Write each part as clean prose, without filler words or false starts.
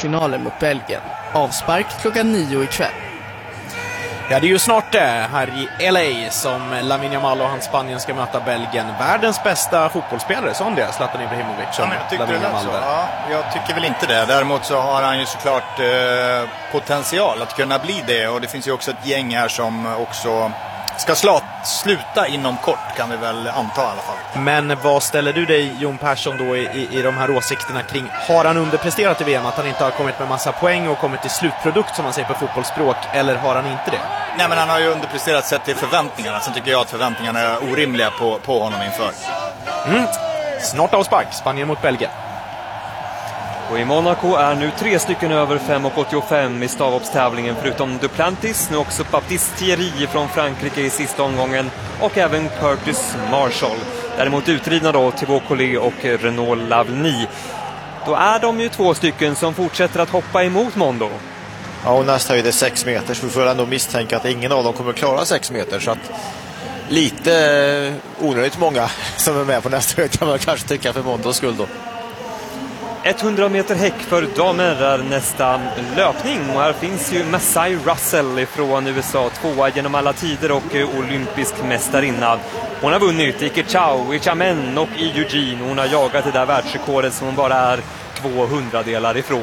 kvartsfinalen mot Belgien. Avspark klockan 9 ikväll. Ja, det är ju snart det här i LA som Lamine Yamal och hans Spanien ska möta Belgien. Världens bästa fotbollsspelare, som det, Zlatan Ibrahimovic. Ja, men jag tycker jag tycker väl inte det. Däremot så har han ju såklart potential att kunna bli det. Och det finns ju också ett gäng här som också ska sluta inom kort, kan vi väl anta i alla fall. Men vad ställer du dig, Jon Persson, då i de här åsikterna kring, har han underpresterat i VM, att han inte har kommit med massa poäng och kommit till slutprodukt som man säger på fotbollsspråk, eller har han inte det? Nej, men han har ju underpresterat sett till förväntningarna. Sen tycker jag att förväntningarna är orimliga på honom inför. Snart avspark, Spanien mot Belgien. Och i Monaco är nu 3 stycken över 5,85 i stavhoppstävlingen, förutom Duplantis, nu också Baptiste Thierry från Frankrike i sista omgången och även Curtis Marshall. Däremot utridna då Thibaut Collet och Renaud Lavny. Då är de ju 2 stycken som fortsätter att hoppa emot Mondo. Ja, och nästa höjd är 6 meter, så vi får ändå misstänka att ingen av dem kommer klara 6 meter, så att lite onödigt många som är med på nästa höjd kan man kanske tycka för Mondos skull då. 100 meter häck för damer är nästa löpning, och här finns ju Masai Russell från USA, 2 genom alla tider och olympisk mästarinna. Hon har vunnit i Kichau, i Xiamen och i Eugene. Hon har jagat det där världsrekordet som hon bara är 200-delar ifrån.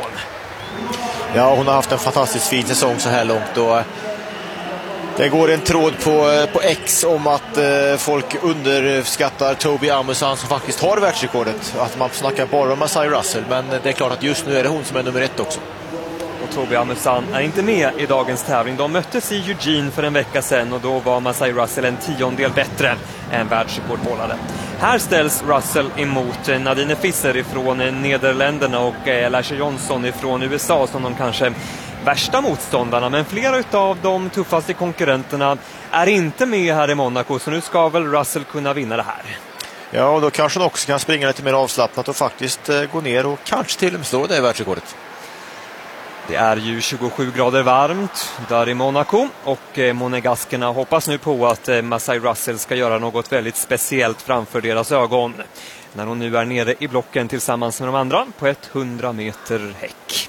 Ja, hon har haft en fantastiskt fin säsong så här långt, och det går en tråd på X om att folk underskattar Toby Amusan som faktiskt har världsrekordet. Att man snackar bara om Masai Russell, men det är klart att just nu är det hon som är nummer 1 också. Och Toby Amusan är inte med i dagens tävling. De möttes i Eugene för en vecka sedan och då var Masai Russell en 10-del bättre än världsrekordhållare. Här ställs Russell emot Nadine Fisser från Nederländerna och Lasha Johnson från USA som de kanske värsta motståndarna, men flera av de tuffaste konkurrenterna är inte med här i Monaco, så nu ska väl Russell kunna vinna det här. Ja, och då kanske han också kan springa lite mer avslappnat och faktiskt gå ner och kanske till och med slå det i världsrekordet. Det är ju 27 grader varmt där i Monaco och monegaskerna hoppas nu på att Masai Russell ska göra något väldigt speciellt framför deras ögon när hon nu är nere i blocken tillsammans med de andra på 100 meter häck.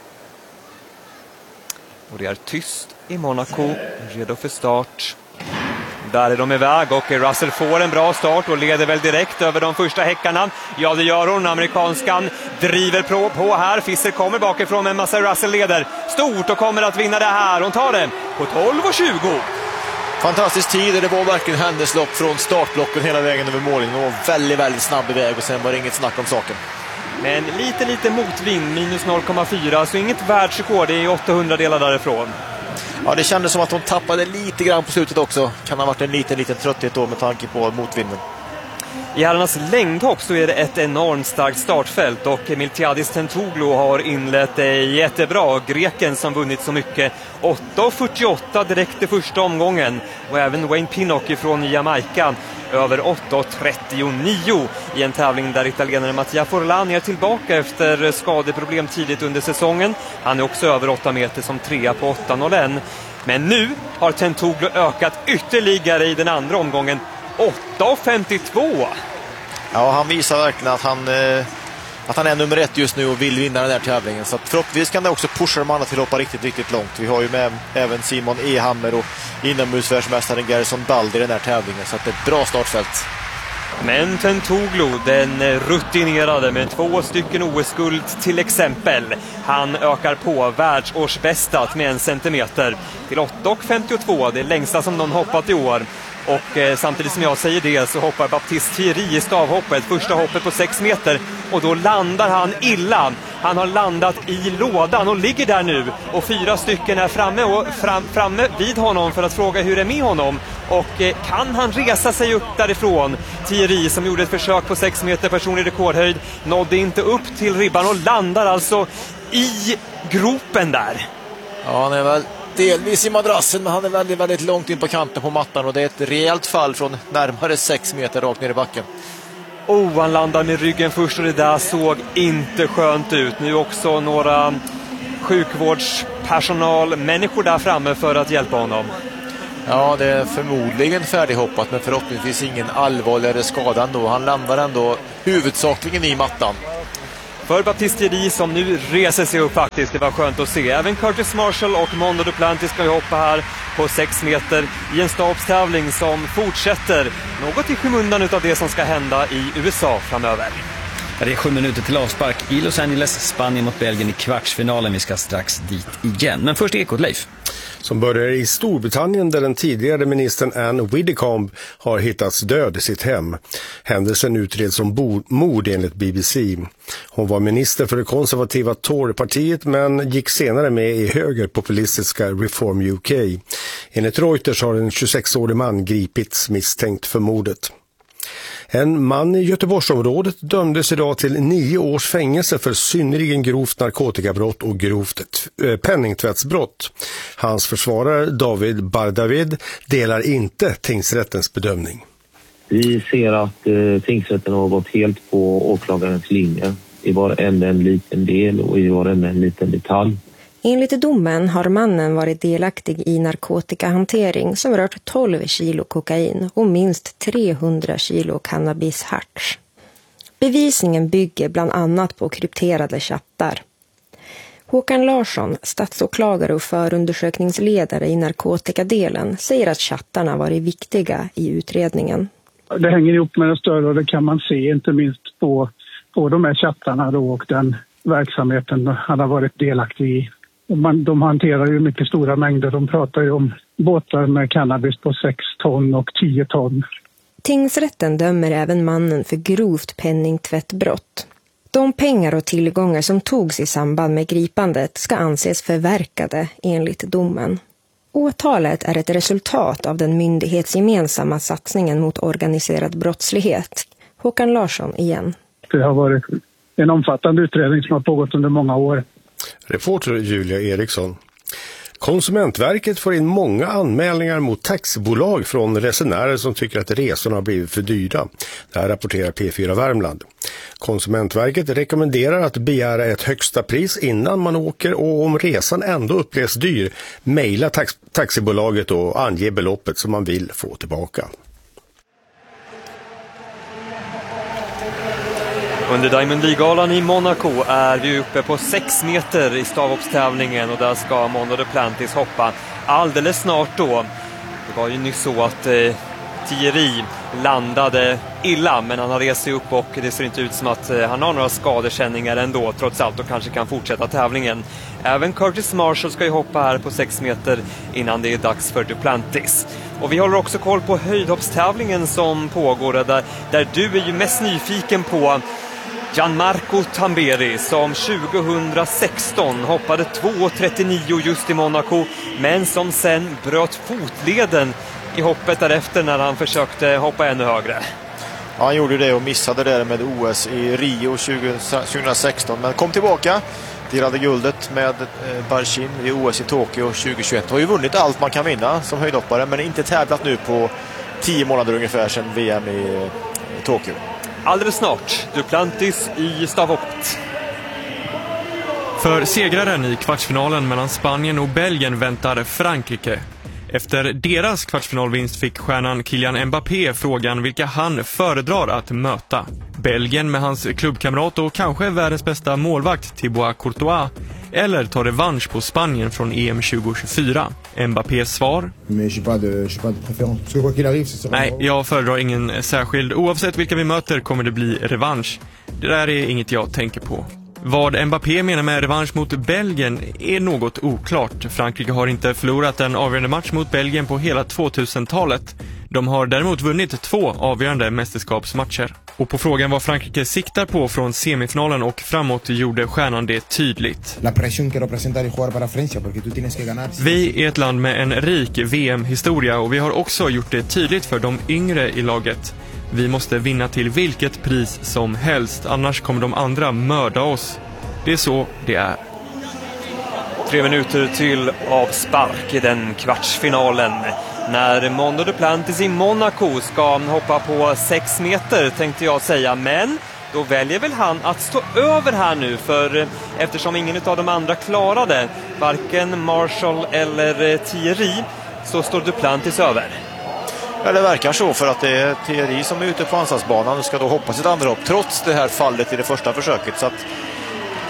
Och det är tyst i Monaco, redo för start. Där är de iväg och Russell får en bra start och leder väl direkt över de första häckarna. Ja, det gör hon. Amerikanskan driver på här. Fisser kommer bakifrån, men Masai Russell leder stort och kommer att vinna det här. Hon tar det på 12:20. Fantastisk tid, det var verkligen hennes lopp från startblocken hela vägen över målningen. Hon var väldigt, väldigt snabb i väg och sen var det inget snack om saken. Men lite motvind, minus 0,4, så inget världsrekord, det är 800 delar därifrån. Ja, det kändes som att hon tappade lite grann på slutet också. Kan ha varit en liten trötthet då med tanke på motvinden. I herrarnas längdhopp så är det ett enormt starkt startfält och Miltiadis Tentouglu har inlett jättebra. Greken som vunnit så mycket, 8:48 direkt i första omgången, och även Wayne Pinnock från Jamaica över 8:39 i en tävling där italienaren Mattia Forlani är tillbaka efter skadeproblem tidigt under säsongen. Han är också över 8 meter som 3 på 8:01. Men nu har Tentouglu ökat ytterligare i den andra omgången, 8:52. Ja, han visar verkligen att han är nummer 1 just nu och vill vinna den här tävlingen. Så att förhoppningsvis kan det också pusha de andra till att hoppa riktigt långt. Vi har ju med även Simon Ehammer och inomhusvärldsmästaren Gerson Baldi i den här tävlingen. Så att det är ett bra startfält. Men Tentouglu, den rutinerade med 2 stycken OS-guld till exempel. Han ökar på världsårsbästat med 1 centimeter till 8:52, det längsta som någon hoppat i år. Och samtidigt som jag säger det så hoppar Baptiste Thierry i stavhoppet, första hoppet på 6 meter, och då landar han illa. Han har landat i lådan och ligger där nu, och 4 stycken är framme vid honom för att fråga hur det är med honom, och kan han resa sig upp därifrån. Thierry, som gjorde ett försök på 6 meter personlig rekordhöjd, nådde inte upp till ribban och landar alltså i gropen där. Ja, han är väl delvis i madrassen, men han är väldigt långt in på kanten på mattan, och det är ett rejält fall från närmare 6 meter rakt ner i backen. Han landar med ryggen först, och det där såg inte skönt ut. Nu också några sjukvårdspersonal, människor där framme för att hjälpa honom. Ja, det är förmodligen färdighoppat, men förhoppningsvis ingen allvarligare skada ändå. Han landar ändå huvudsakligen i mattan. för Baptiste Thierry som nu reser sig upp faktiskt. Det var skönt att se. Även Curtis Marshall och Mondo Duplantis ska ju hoppa här på 6 meter i en stabstävling som fortsätter något i skymundan av det som ska hända i USA framöver. Det är 7 minuter till avspark i Los Angeles, Spanien mot Belgien i kvartsfinalen. Vi ska strax dit igen. Men först Ekot, Leif. Som börjar i Storbritannien där den tidigare ministern Anne Widdecombe har hittats död i sitt hem. Händelsen utreds som mord enligt BBC. Hon var minister för det konservativa Torypartiet men gick senare med i högerpopulistiska Reform UK. Enligt Reuters har en 26-årig man gripits misstänkt för mordet. En man i Göteborgsområdet dömdes idag till 9 års fängelse för synnerligen grovt narkotikabrott och grovt penningtvättsbrott. Hans försvarare David Bardavid delar inte tingsrättens bedömning. Vi ser att tingsrätten har gått helt på åklagarens linje i varenda en liten del och i varenda en liten detalj. Enligt domen har mannen varit delaktig i narkotikahantering som rört 12 kilo kokain och minst 300 kilo cannabisharts. Bevisningen bygger bland annat på krypterade chattar. Håkan Larsson, statsåklagare och förundersökningsledare i narkotikadelen, säger att chattarna varit viktiga i utredningen. Det hänger ihop med det större och det kan man se inte minst på de här chattarna då och den verksamheten han har varit delaktig i. De hanterar ju mycket stora mängder. De pratar ju om båtar med cannabis på 6 ton och 10 ton. Tingsrätten dömer även mannen för grovt penningtvättbrott. De pengar och tillgångar som togs i samband med gripandet ska anses förverkade enligt domen. Åtalet är ett resultat av den myndighetsgemensamma satsningen mot organiserad brottslighet. Håkan Larsson igen. Det har varit en omfattande utredning som har pågått under många år. Reporter Julia Eriksson. Konsumentverket får in många anmälningar mot taxibolag från resenärer som tycker att resorna har blivit för dyra. Det här rapporterar P4 Värmland. Konsumentverket rekommenderar att begära ett högsta pris innan man åker och om resan ändå upplevs dyr, mejla taxibolaget och ange beloppet som man vill få tillbaka. Under Diamond League-galan i Monaco är vi uppe på 6 meter i stavhoppstävlingen och där ska Mondo Duplantis hoppa alldeles snart då. Det var ju nyss så att Thierry landade illa men han har rest sig upp och det ser inte ut som att han har några skadekänningar ändå trots allt och kanske kan fortsätta tävlingen. Även Curtis Marshall ska ju hoppa här på 6 meter innan det är dags för Duplantis. Och vi håller också koll på höjdhoppstävlingen som pågår där du är ju mest nyfiken på Gianmarco Tamberi som 2016 hoppade 2,39 just i Monaco men som sen bröt fotleden i hoppet därefter när han försökte hoppa ännu högre. Ja, han gjorde det och missade det med OS i Rio 2016 men kom tillbaka. Delade guldet med Barshin i OS i Tokyo 2021. Har ju vunnit allt man kan vinna som höjdhoppare men inte tävlat nu på 10 månader ungefär sedan VM i Tokyo. Alldeles snart, Duplantis i stavhoppet. För segraren i kvartsfinalen mellan Spanien och Belgien väntar Frankrike. Efter deras kvartsfinalvinst fick stjärnan Kylian Mbappé frågan vilka han föredrar att möta. Belgien med hans klubbkamrat och kanske världens bästa målvakt Thibaut Courtois eller ta revansch på Spanien från EM 2024. Mbappés svar? Nej, jag föredrar ingen särskild. Oavsett vilka vi möter kommer det bli revansch. Det där är inget jag tänker på. Vad Mbappé menar med revansch mot Belgien är något oklart. Frankrike har inte förlorat en avgörande match mot Belgien på hela 2000-talet. De har däremot vunnit 2 avgörande mästerskapsmatcher. Och på frågan vad Frankrike siktar på från semifinalen och framåt gjorde stjärnan det tydligt. Vi är ett land med en rik VM-historia och vi har också gjort det tydligt för de yngre i laget. Vi måste vinna till vilket pris som helst, annars kommer de andra mörda oss. Det är så det är. 3 minuter till avspark i den kvartsfinalen. När Mondo Duplantis i Monaco ska hoppa på 6 meter tänkte jag säga, men då väljer väl han att stå över här nu för eftersom ingen av de andra klarade, varken Marshall eller Thierry, så står Duplantis över. Ja, det verkar så för att det är Thierry som är ute på ansatsbanan och ska då hoppa sitt andra hopp trots det här fallet i det första försöket. Så att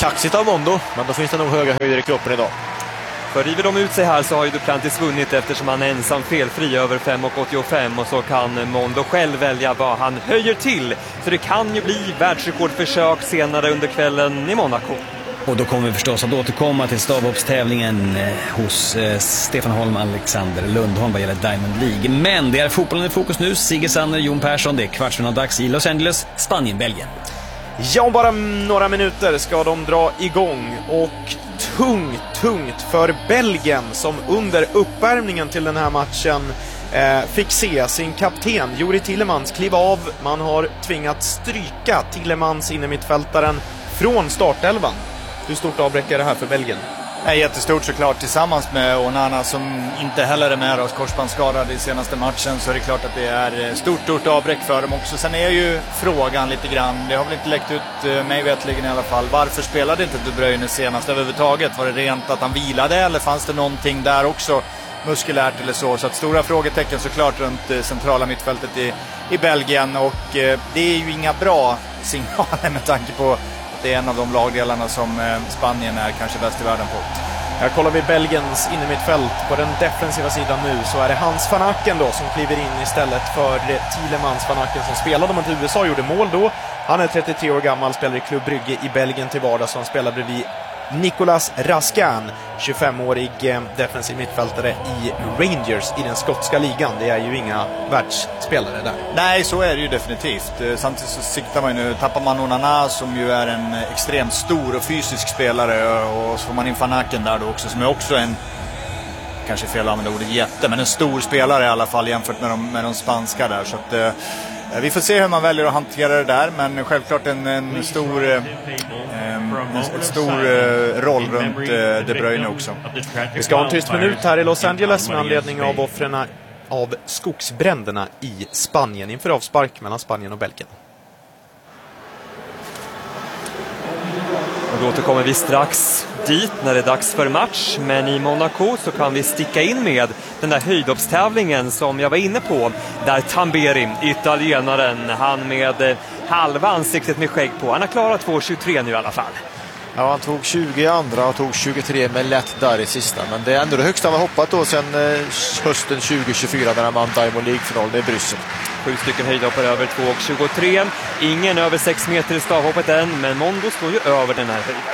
kaxigt av Mondo, men då finns det nog höga höjder i kroppen idag. För river de ut sig här så har ju Duplantis vunnit eftersom han är ensam felfri över 5,85 och så kan Mondo själv välja vad han höjer till. Så det kan ju bli världsrekordförsök senare under kvällen i Monaco. Och då kommer vi förstås att återkomma till stavhoppstävlingen hos Stefan Holm, Alexander Lundholm vad gäller Diamond League. Men det är fotbollen i fokus nu. Sigge Sanner, Jon Persson, det är kvartsfinaldags i Los Angeles, Spanien, Belgien. Ja, bara några minuter ska de dra igång och tungt för Belgien som under uppvärmningen till den här matchen fick se sin kapten Juri Tillemans kliva av. Man har tvingat stryka Tillemans inne mittfältaren från startelvan. Hur stort avbräck är det här för Belgien? är jättestort såklart, tillsammans med Onana som inte heller är med oss, korsbandsskadad i senaste matchen, så är det klart att det är stort avbräck för dem också. Sen är ju frågan lite grann, det har väl inte läckt ut mig vetligen i alla fall, varför spelade inte De Bruyne senast överhuvudtaget? Var det rent att han vilade eller fanns det någonting där också muskulärt eller så? Så att stora frågetecken såklart runt centrala mittfältet i Belgien, och det är ju inga bra signaler med tanke på det är en av de lagdelarna som Spanien är kanske bäst i världen på. Här kollar vi Belgiens innermittfält. På den defensiva sidan nu så är det Hans van Aken då som kliver in istället för Tielemans. Van Aken som spelade mot USA, gjorde mål då. Han är 33 år gammal, spelar i Club Brugge i Belgien till vardags, som spelar bredvid Nicolas Rascan, 25-årig defensiv mittfältare i Rangers i den skotska ligan. Det är ju inga världsspelare där. Nej, så är det ju definitivt. Samtidigt så siktar man ju nu, tappar man Onana som ju är en extremt stor och fysisk spelare, och så får man in Van Aken där då också, som är också en, kanske fel att använda ordet jätte, men en stor spelare i alla fall jämfört med de spanska där. Så att vi får se hur man väljer att hantera det där, men självklart en stor roll runt De Bruyne också. Vi ska ha en tyst minut här i Los Angeles med anledning av offren av skogsbränderna i Spanien inför avspark mellan Spanien och Belgien. Och då återkommer vi strax dit när det är dags för match, men i Monaco så kan vi sticka in med den där höjdhoppstävlingen som jag var inne på, där Tamberi, italienaren, han med halva ansiktet med skägg på, han har klarat 2.23 nu i alla fall. Ja, han tog 20 i andra och tog 23 med lätt där i sista, men det är ändå det högsta han har hoppat då sedan hösten 2024 när han vann Diamond League-finalen i Bryssel. 7 stycken höjdhoppare över 2.23, ingen över 6 meter i stavhoppet än, men Mondo står ju över den här höjden.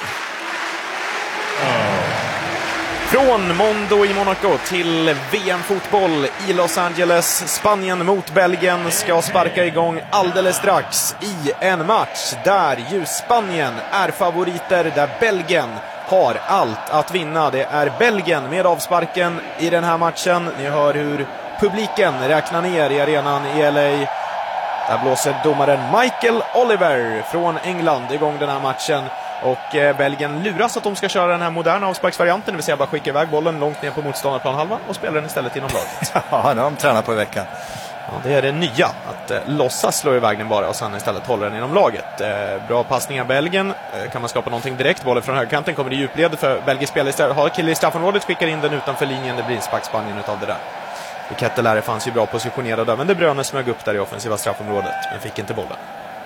Från Mondo i Monaco till VM-fotboll i Los Angeles. Spanien mot Belgien ska sparka igång alldeles strax i en match där ju Spanien är favoriter, där Belgien har allt att vinna. Det är Belgien med avsparken i den här matchen. Ni hör hur publiken räknar ner i arenan i LA. Där blåser domaren Michael Oliver från England igång den här matchen. Och Belgien luras att de ska köra den här moderna avsparksvarianten, det vill säga bara skicka iväg bollen långt ner på motståndarplanhalvan och spela den istället inom laget. Ja, de tränar på i veckan. Ja, det är det nya, att låtsas slå iväg den bara och sen istället håller den inom laget. Bra passningar Belgien, kan man skapa någonting direkt. Bollen från högerkanten kommer i djupled för Belgien spelar istället. Har kille i straffområdet, skickar in den utanför linjen, det blir en sparkspanjen utav det där. Kettelare fanns ju bra positionerad där, men De Bruyne smög upp där i offensiva straffområdet, men fick inte bollen.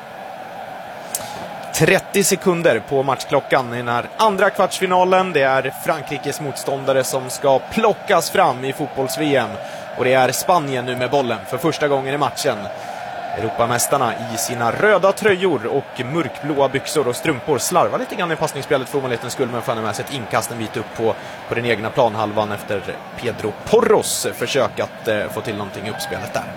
30 sekunder på matchklockan i den här andra kvartsfinalen. Det är Frankrikes motståndare som ska plockas fram i fotbolls-VM. Och det är Spanien nu med bollen för första gången i matchen. Europamästarna i sina röda tröjor och mörkblåa byxor och strumpor slarvar lite grann i passningsspelet för en liten skull, men får med sig ett inkast en bit upp på den egna planhalvan efter Pedro Porros försök att få till någonting i uppspelet där.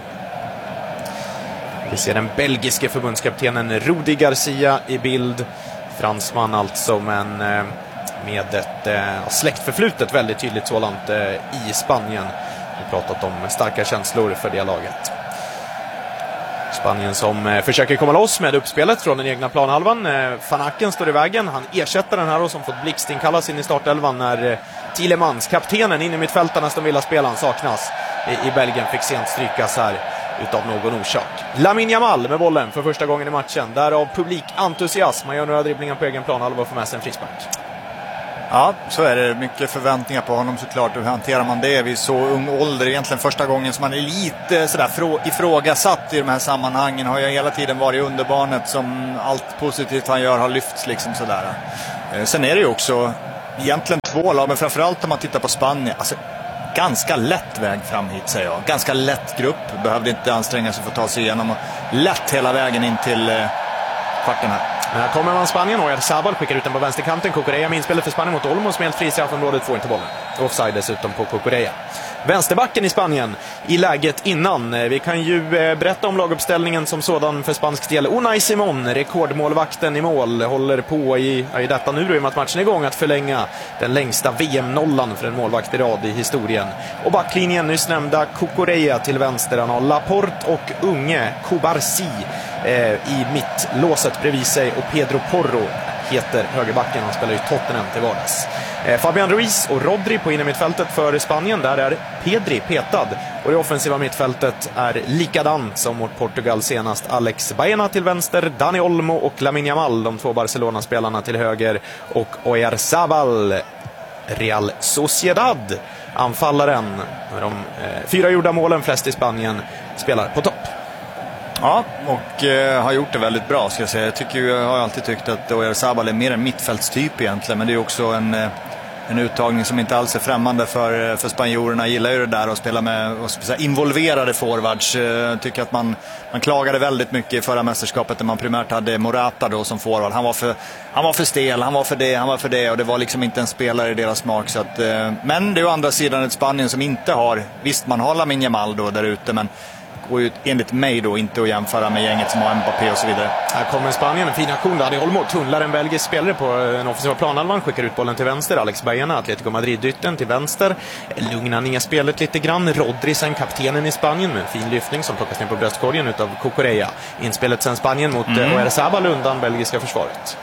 Vi ser den belgiske förbundskaptenen Rudi Garcia i bild. Fransman alltså, men med ett släktförflutet väldigt tydligt sådant i Spanien. Vi har pratat om starka känslor för det laget. Spanien som försöker komma loss med uppspelet från den egna planhalvan. Van Aken står i vägen. Han ersätter den här och som fått blixtinkallas in i startelvan när Tielemans, kaptenen in i mittfältarna som vill spelaren, saknas. I Belgien fick sent strykas här utav någon orsak. Lamine Yamal med bollen för första gången i matchen. Därav publikentusiasm. Man gör några dribblingar på egen planhalva och får med sig en frispark. Ja, så är det. Mycket förväntningar på honom såklart. Hur hanterar man det vid så ung ålder? Egentligen första gången som man är lite sådär ifrågasatt i de här sammanhangen. Har jag hela tiden varit underbarnet som allt positivt han gör har lyfts liksom sådär. Sen är det ju också egentligen två lag, men framförallt om man tittar på Spanien. Alltså, ganska lätt väg fram hit, säger jag. Ganska lätt grupp. Behövde inte anstränga sig för att ta sig igenom. Och lätt hela vägen in till kvarten här. Här kommer man Spanien och Sabal skickar ut den på vänsterkanten. Cucurella med inspelet för Spanien mot Olmo som helt fri i straffområdet, får inte bollen. Offside dessutom på Cucurella. Vänsterbacken i Spanien i läget innan. Vi kan ju berätta om laguppställningen som sådan för spansk del. Unai Simón, rekordmålvakten i mål, håller på i detta nu då, i och med att matchen är igång, att förlänga den längsta VM-nollan för en målvakt i rad i historien. Och backlinjen nyss nämnda Cucurella till vänster. Han har Laporte och unge Cubarsí i mittlåset bredvid sig, och Pedro Porro heter högerbacken. Han spelar ju Tottenham till vardags. Fabian Ruiz och Rodri på innermittfältet för Spanien. Där är Pedri petad. Och det offensiva mittfältet är likadan som mot Portugal senast. Alex Baena till vänster, Dani Olmo och Lamine Yamal, de två Barcelona-spelarna, till höger. Och Oyarzabal, Real Sociedad, anfallaren med de 4 gjorda målen, flest i Spanien, spelar på topp. Ja, och har gjort det väldigt bra, ska jag säga. Jag har alltid tyckt att Oyarzabal är mer en mittfältstyp egentligen, men det är också en uttagning som inte alls är främmande för spanjorerna. Gillar ju det där att spela med involverade forwards. Tycker att man klagade väldigt mycket i förra mästerskapet när man primärt hade Morata då som forward. Han var för stel, han var för det, och det var liksom inte en spelare i deras smak. Så att, men det är å andra sidan ett Spanien som inte har, visst man har Lamine Yamal då där ute, men går ju enligt mig då inte att jämföra med gänget som har Mbappé och så vidare. Här kommer Spanien, en fin aktion. Dani Olmo tunnlar en belgisk spelare på en offensiva planhalvan, skickar ut bollen till vänster. Alex Baena, Atletico Madrid-dytten till vänster, lugnar ner spelet lite grann. Rodri, sen kaptenen i Spanien, med en fin lyftning som plockas ner på bröstkorgen utav Cucurella. Inspelet sen Spanien mot Oyarzabal undan belgiska försvaret.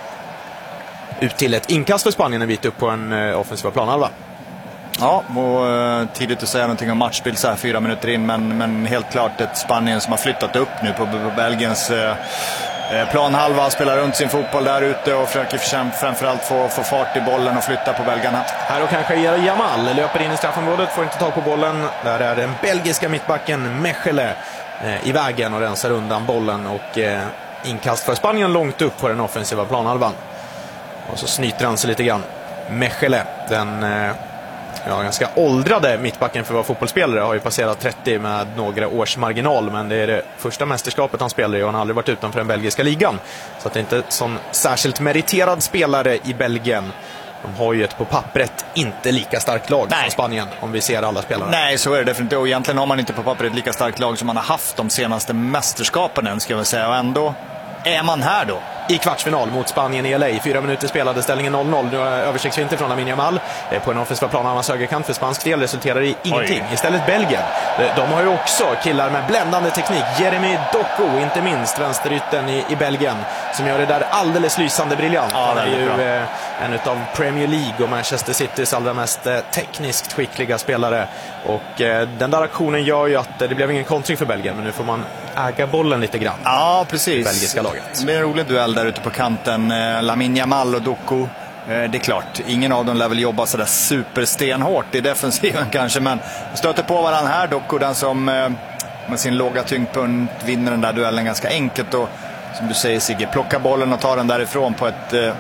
Ut till ett inkast för Spanien, en bit upp på en offensiva planhalva. Ja, och tidigt att säga någonting om matchbild så här 4 minuter in, men helt klart ett Spanien som har flyttat upp nu på Belgiens planhalva, spelar runt sin fotboll där ute och försöker framförallt få fart i bollen och flytta på belgarna. Här och kanske Yamal löper in i straffområdet, får inte tag på bollen. Där är den belgiska mittbacken Mechele i vägen och rensar undan bollen, och inkast för Spanien långt upp på den offensiva planhalvan. Och så snyter han sig lite grann. Mechele, den ganska åldrade mittbacken för att vara fotbollsspelare, har ju passerat 30 med några års marginal, men det är det första mästerskapet han spelar i och han har aldrig varit utanför den belgiska ligan. Så att det är inte sån särskilt meriterad spelare i Belgien. De har ju ett på pappret inte lika starkt lag som Spanien, om vi ser alla spelare. Nej, så är det definitivt. Och egentligen har man inte på pappret lika starkt lag som man har haft de senaste mästerskapen än, ska jag säga. Och ändå är man här då i kvartsfinal mot Spanien i LA. 4 minuter spelade, ställningen 0-0. Nu översiktsvinter från Lamine Yamal på en offensiva plan av hans högerkant för spansk del resulterar i ingenting. Istället Belgien. De har ju också killar med bländande teknik. Jeremy Doku, inte minst vänsterytten i Belgien, som gör det där alldeles lysande briljant. Han är ju en av Premier League och Manchester Citys allra mest tekniskt skickliga spelare. Och den där aktionen gör ju att det blev ingen kontring för Belgien, men nu får man äga bollen lite grann. Ja, precis. Belgiska laget. Det blir en rolig duell där ute på kanten. Lamine Yamal och Doku. Det är klart, ingen av dem lär väl jobba sådär superstenhårt i defensiven kanske, men stöter på varandra här. Doku, den som med sin låga tyngdpunkt vinner den där duellen ganska enkelt och, som du säger Sigge, plockar bollen och tar den därifrån på ett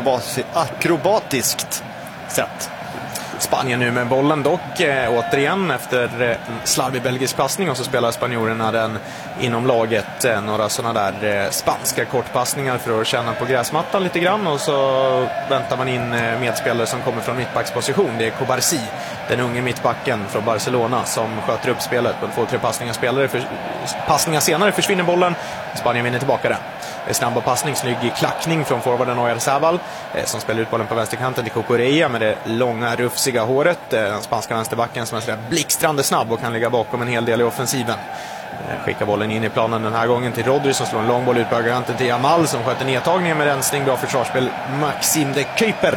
akrobatiskt sätt. Spanien nu med bollen dock, återigen efter slarvig belgisk passning, och så spelar spanjorerna den inom laget, några sådana där spanska kortpassningar för att känna på gräsmattan lite grann, och så väntar man in medspelare som kommer från mittbacksposition. Det är Cubarsí, den unge mittbacken från Barcelona, som sköter upp spelet på 2-3 passningar senare försvinner bollen. Spanien vinner tillbaka den. Snabba passning, snygg klackning från forwarden Oyarzabal, som spelar ut bollen på vänsterkanten till Cucurella med det långa rufsiga håret. Den spanska vänsterbacken som är sådär blixtrande snabb och kan ligga bakom en hel del i offensiven. Skickar bollen in i planen den här gången till Rodri, som slår en lång boll ut på högerkanten till Yamal, som sköter nedtagningen med rensning. Bra försvarsspel. Maxime de Kuiper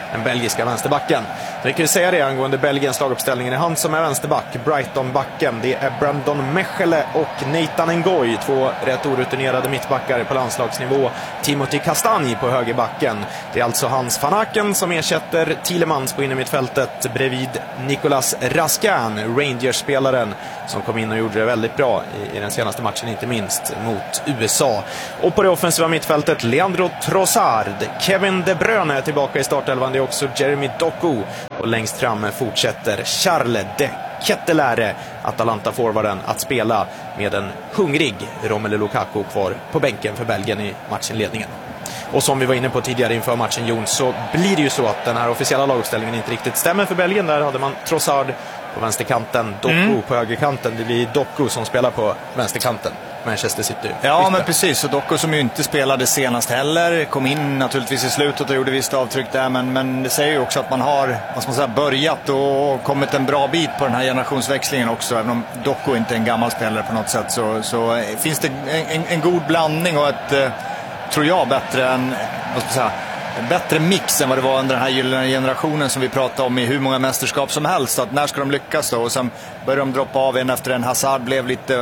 den belgiska vänsterbacken. Vi kan ju säga det angående Belgiens laguppställning. Det är han som är vänsterback, Brighton-backen. Det är Brandon Mechele och Nathan Ngoy, 2 rätt orutinerade mittbackar på landslagsnivå. Timothy Castagne på högerbacken. Det är alltså Hans van Aken som ersätter Tielemans på innermittfältet bredvid Nicolas Raskin, Rangers-spelaren som kom in och gjorde det väldigt bra i den senaste matchen, inte minst mot USA. Och på det offensiva mittfältet Leandro Trossard, Kevin De Bruyne är tillbaka i startelvan, det är också Jeremy Doku. Och längst fram fortsätter Charles de Kettelare, Atalanta-forwarden, att spela med en hungrig Romelu Lukaku kvar på bänken för Belgien i matchinledningen. Och som vi var inne på tidigare inför matchen, Jon, så blir det ju så att den här officiella laguppställningen inte riktigt stämmer för Belgien. Där hade man Trossard på vänsterkanten, Doku på högerkanten. Det blir Doku som spelar på vänsterkanten. Manchester City. Ja, men precis. Och Doku som ju inte spelade senast heller, kom in naturligtvis i slutet och gjorde visst avtryck där, men det säger ju också att man har, vad ska man säga, börjat och kommit en bra bit på den här generationsväxlingen också. Även om Doku inte är en gammal spelare på något sätt, så finns det en god blandning och ett, tror jag, bättre än, vad ska man säga, bättre mix än vad det var under den här gyllene generationen som vi pratade om i hur många mästerskap som helst. Att när ska de lyckas då? Och sen började de droppa av en efter en. Hazard blev lite,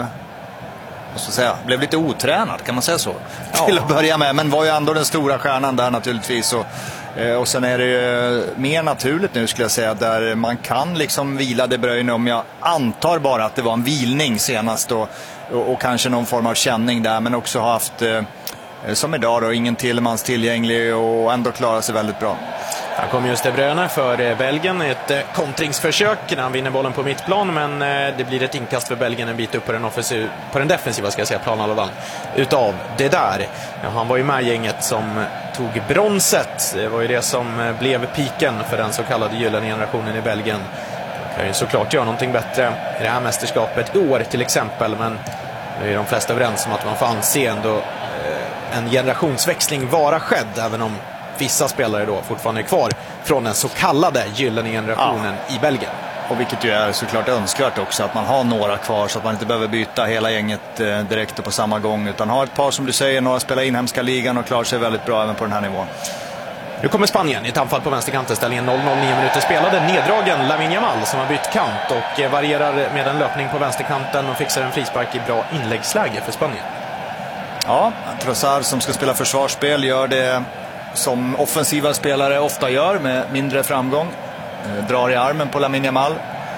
blev lite otränad, kan man säga så? Ja. Till att börja med, men var ju ändå den stora stjärnan där naturligtvis. Och sen är det ju mer naturligt nu, skulle jag säga, där man kan liksom vila De Bruyne, om jag antar bara att det var en vilning senast och kanske någon form av känning där, men också har haft som idag då, ingen Tielemans tillgänglig och ändå klarar sig väldigt bra. Här kommer just De Bruyne för Belgien, ett kontringsförsök när han vinner bollen på mittplan, men det blir ett inkast för Belgien en bit upp på den defensiva, ska jag säga, planhalvan utav det där. Ja, han var ju med gänget som tog bronset. Det var ju det som blev piken för den så kallade gyllene generationen i Belgien. Man kan ju såklart göra någonting bättre i det här mästerskapet i år till exempel, men det är de flesta överens om att man får anse ändå en generationsväxling vara skedd, även om vissa spelare då fortfarande är kvar från den så kallade gyllene generationen i Belgien. Och vilket ju är såklart önskvärt också, att man har några kvar så att man inte behöver byta hela gänget direkt och på samma gång, utan har ett par, som du säger, några spelar inhemska ligan och klarar sig väldigt bra även på den här nivån. Nu kommer Spanien i ett anfall på vänsterkanten. Ställningen 0-0, 9 minuter spelade. Neddragen Lamine Yamal som har bytt kant och varierar med en löpning på vänsterkanten och fixar en frispark i bra inläggsläge för Spanien. Ja, Trossard som ska spela försvarsspel gör det som offensiva spelare ofta gör, med mindre framgång. Drar i armen på Lamine Yamal.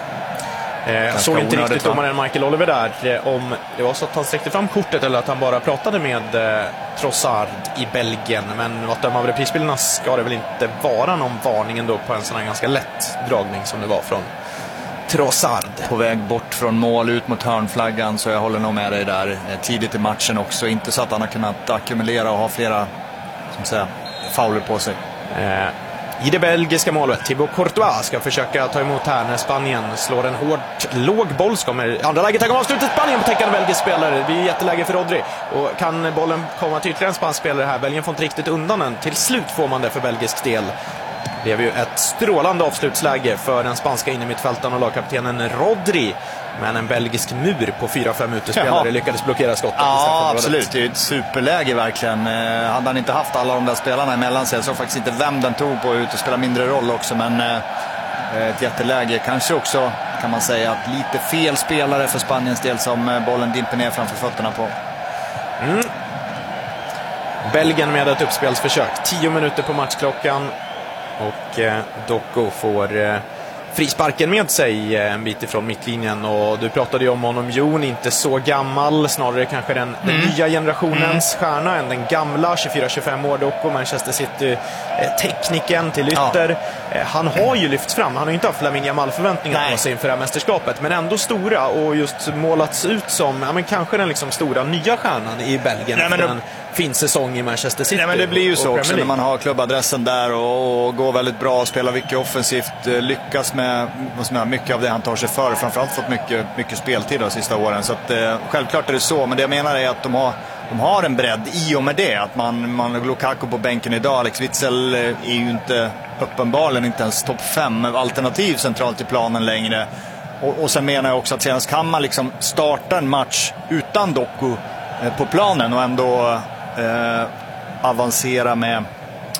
Jag såg inte riktigt domaren Michael Oliver där om det var så att han sträckte fram kortet eller att han bara pratade med Trossard i Belgien, men vad döma av reprisbilderna ska det väl inte vara någon varning ändå på en sån här ganska lätt dragning som det var från Trossard. På väg bort från mål ut mot hörnflaggan, så jag håller nog med dig där tidigt i matchen också. Inte så att han har kunnat ackumulera och ha flera, som säger, fauler på sig. I det belgiska målet, Thibaut Courtois ska försöka ta emot här när Spanien slår en hårt låg boll. Kommer andra läget, här kommer avslutet. Spanien på täckande belgisk spelare. Det blir jätteläge för Rodri. Och kan bollen komma till ytterligare en spansk spelare här? Belgien får inte riktigt undan den. Till slut får man det för belgisk del. Det är ju ett strålande avslutsläge för den spanska innermittfältaren och lagkaptenen Rodri. Men en belgisk mur på 4-5 utespelare lyckades blockera skottet. Ja, absolut. Det är ett superläge verkligen. Hade han inte haft alla de där spelarna emellan sig, så faktiskt inte vem den tog på ut och spela mindre roll också. Men ett jätteläge. Kanske också, kan man säga, att lite fel spelare för Spaniens del som bollen dimper ner framför fötterna på. Belgien med ett uppspelsförsök. 10 minuter på matchklockan. Och Doku får frisparken med sig en bit ifrån mittlinjen. Och du pratade ju om honom, Jon, inte så gammal, snarare kanske den nya generationens stjärna än den gamla, 24-25 år Doku, Manchester City tekniken till ytter. Han har ju lyfts fram, han har ju inte haft Lamine Yamal-förväntningar på sig inför det här mästerskapet, men ändå stora och just målats ut som men kanske den liksom stora nya stjärnan i Belgien. Nej, men fin säsong i Manchester City. Nej, men det blir ju så också när man har klubbadressen där och går väldigt bra, spelar mycket offensivt, lyckas med mycket av det han tar sig för, framförallt fått mycket speltid de sista åren, så att självklart är det så, men det jag menar är att de har en bredd i och med det, att man Lukaku på bänken idag, Alex Witsel är ju inte uppenbarligen inte ens topp 5 alternativ centralt i planen längre. Och sen menar jag också att senast kan man liksom starta en match utan Doku på planen och ändå avancera med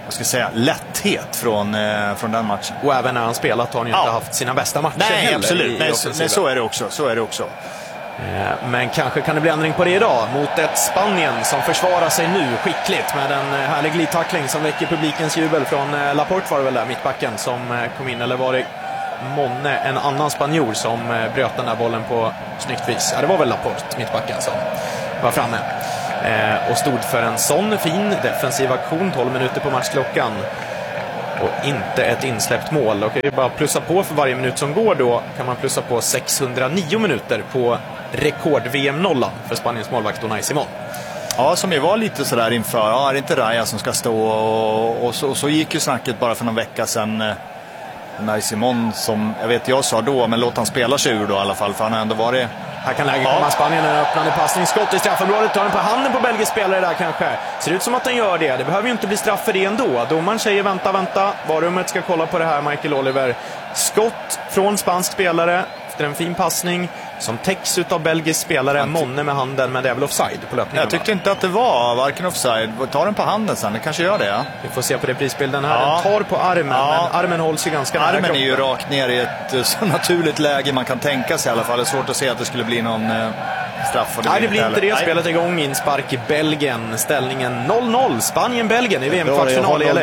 vad ska jag säga, lätthet från den matchen. Och även när han spelat har han ju inte haft sina bästa matcher. Nej, absolut. Nej, så är det också. Men kanske kan det bli ändring på det idag mot ett Spanien som försvarar sig nu skickligt med en härlig glidtackling som väcker publikens jubel från Laporte var det väl där, mittbacken som kom in, eller var det månne en annan spanjor som bröt den där bollen på snyggt vis. Ja, det var väl Laporte, mittbacken, som var framme och stod för en sån fin defensiv aktion. 12 minuter på matchklockan och inte ett insläppt mål. Och kan ju bara plussa på för varje minut som går, då kan man plussa på 609 minuter på rekord-VM-nollan för Spaniens målvakt Unai Simón. Ja, som ju var lite sådär inför, är det inte Raya som ska stå, och så gick ju snacket bara för någon vecka sedan. Unai Simón, som jag sa då, men låt han spela sig ur då i alla fall, för han har ändå varit... Här kan läget komma. Spanien, en öppnande passning, skott i straffområdet, tar den på handen på belgisk spelare där kanske. Ser ut som att den gör det. Det behöver ju inte bli straff för det ändå. Domaren säger vänta. Varummet ska kolla på det här, Michael Oliver. Skott från spansk spelare efter en fin passning som täcks ut av belgisk spelare. Monne med handen, men det är väl offside på löpningen. Jag tyckte inte att det var varken offside. Ta den på handen sen, det kanske gör det, ja. Vi får se på reprisbilden här. Den tar på armen, men armen hålls ju ganska nära kroppen. Armen är ju rakt ner i ett så naturligt läge man kan tänka sig i alla fall. Det är svårt att se att det skulle bli någon straff. Nej, det blir inte det. Spelet igång, in spark i Belgien. Ställningen 0-0. Spanien-Belgien i VM-kvartsfinal i LA.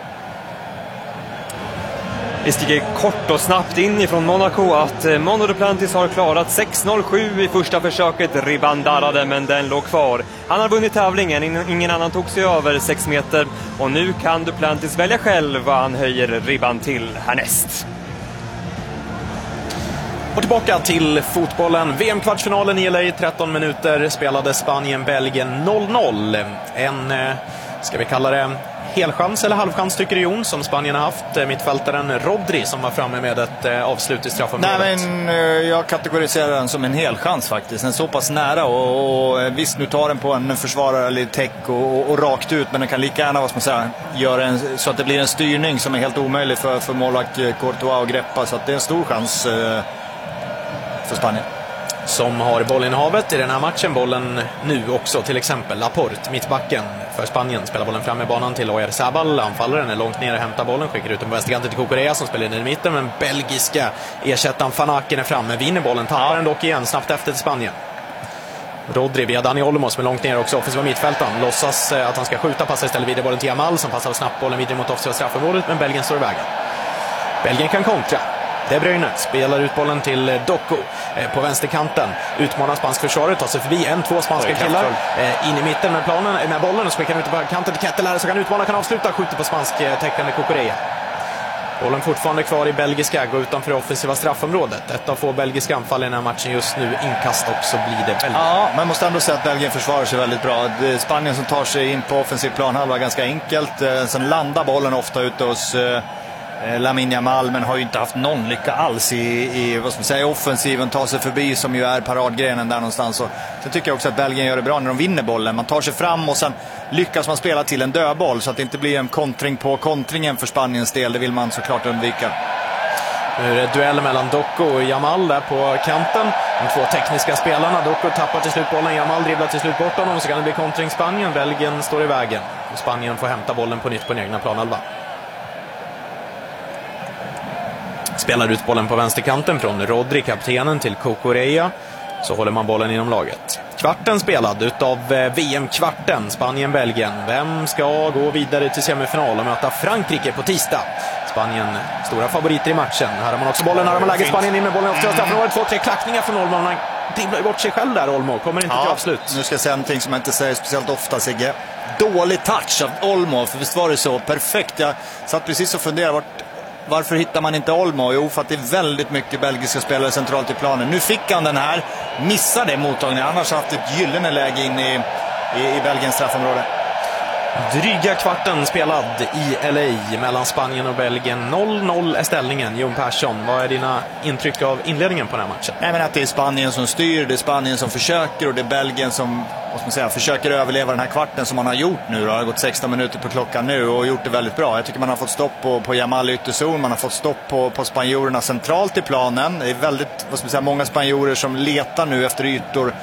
Vi stiger kort och snabbt in ifrån Monaco att Mono Duplantis har klarat 6.07 i första försöket. Ribban darrade, men den låg kvar. Han har vunnit tävlingen, ingen annan tog sig över 6 meter. Och nu kan Duplantis välja själv vad han höjer ribban till härnäst. Och tillbaka till fotbollen. VM-kvartsfinalen i LA, 13 minuter spelade Spanien-Belgien 0-0. En, ska vi kalla det, helchans eller halvchans tycker Jon, som Spanien har haft. Mittfältaren Rodri som var framme med ett avslut i straffområdet. Nej, men jag kategoriserar den som en helchans faktiskt. En så pass nära och visst, nu tar den på en försvarare eller täck och rakt ut, men den kan lika gärna, vad ska man säga, göra så att det blir en styrning som är helt omöjlig för målvakt Courtois att greppa, så att det är en stor chans för Spanien. Som har bollinnehavet i den här matchen. Bollen nu också, till exempel Laporte, mittbacken för Spanien, spelar bollen fram i banan till Oyarzabal. Anfallaren är långt ner och hämtar bollen, skickar ut den på vänsterkanten till Cucurella som spelar in i mitten, men belgiska ersättaren Van Aken är framme, vinner bollen, tappar den dock igen snabbt efter till Spanien. Rodri via Dani Olmo som är långt ner också, offensiva mittfältaren, låtsas att han ska skjuta, passar istället vidare bollen till Yamal som passar snabbt bollen vidare mot offensiva straffområdet, men Belgien står i vägen. Belgien kan kontra. De Bruyne spelar ut bollen till Doku på vänsterkanten. Utmanar spansk försvaret, tar sig förbi 1-2 spanska killar in i mitten med bollen och skickar ut på kanten till Ketteler som kan utmana, kan avsluta, skjuter på spansk täckande Cucurella. Bollen fortfarande kvar i belgiska, går utanför offensiva straffområdet. Ett av få belgiska anfall i den här matchen just nu, inkast, och så blir det Belgien. Ja, man måste ändå säga att Belgien försvarar sig väldigt bra. Det är Spanien som tar sig in på offensiv planhalva ganska enkelt. Sen landar bollen ofta ute hos Lamine Yamal, men har ju inte haft någon lycka alls i vad ska man säga, offensiven, tar sig förbi, som ju är paradgrenen där någonstans. Och sen tycker jag också att Belgien gör det bra när de vinner bollen. Man tar sig fram och sen lyckas man spela till en dödboll så att det inte blir en kontring på kontringen för Spaniens del. Det vill man såklart undvika. Nu är det duell mellan Doku och Yamal där på kanten. De två tekniska spelarna. Doku tappar till slut bollen, Yamal dribblar till slut bort honom, och så kan det bli kontring Spanien. Belgien står i vägen. Spanien får hämta bollen på nytt på den egna planhalva. Spelar ut bollen på vänsterkanten från Rodri, kaptenen, till Cucurella. Så håller man bollen inom laget. Kvarten spelad utav VM-kvarten, Spanien-Belgien. Vem ska gå vidare till semifinal och möta Frankrike på tisdag? Spanien, stora favoriter i matchen. Här har man också bollen, här har man läget. Spanien in med bollen efter straffområdet. 2-3 klackningar från Olmo. Han dribblar bort sig själv där, Olmo. Kommer inte till avslut. Nu ska jag säga någonting som jag inte säger speciellt ofta, Sigge. Dålig touch av Olmo, för visst var det så perfekt. Jag satt precis och funderade varför hittar man inte Olmo? Jo, för att det är väldigt mycket belgiska spelare centralt i planen. Nu fick han den här, missade mottagningen. Annars har haft ett gyllene läge in i Belgiens straffområde. Dryga kvarten spelad i LA mellan Spanien och Belgien. 0-0 är ställningen. Jon Persson, vad är dina intryck av inledningen på den här matchen? Nej, men att det är Spanien som styr, det är Spanien som försöker, och det är Belgien som, vad ska man säga, försöker överleva den här kvarten som man har gjort nu. Det har gått 16 minuter på klockan nu och gjort det väldigt bra. Jag tycker man har fått stopp på Yamal i ytterzon, man har fått stopp på spanjorerna centralt i planen. Det är väldigt, vad ska man säga, många spanjorer som letar nu efter ytor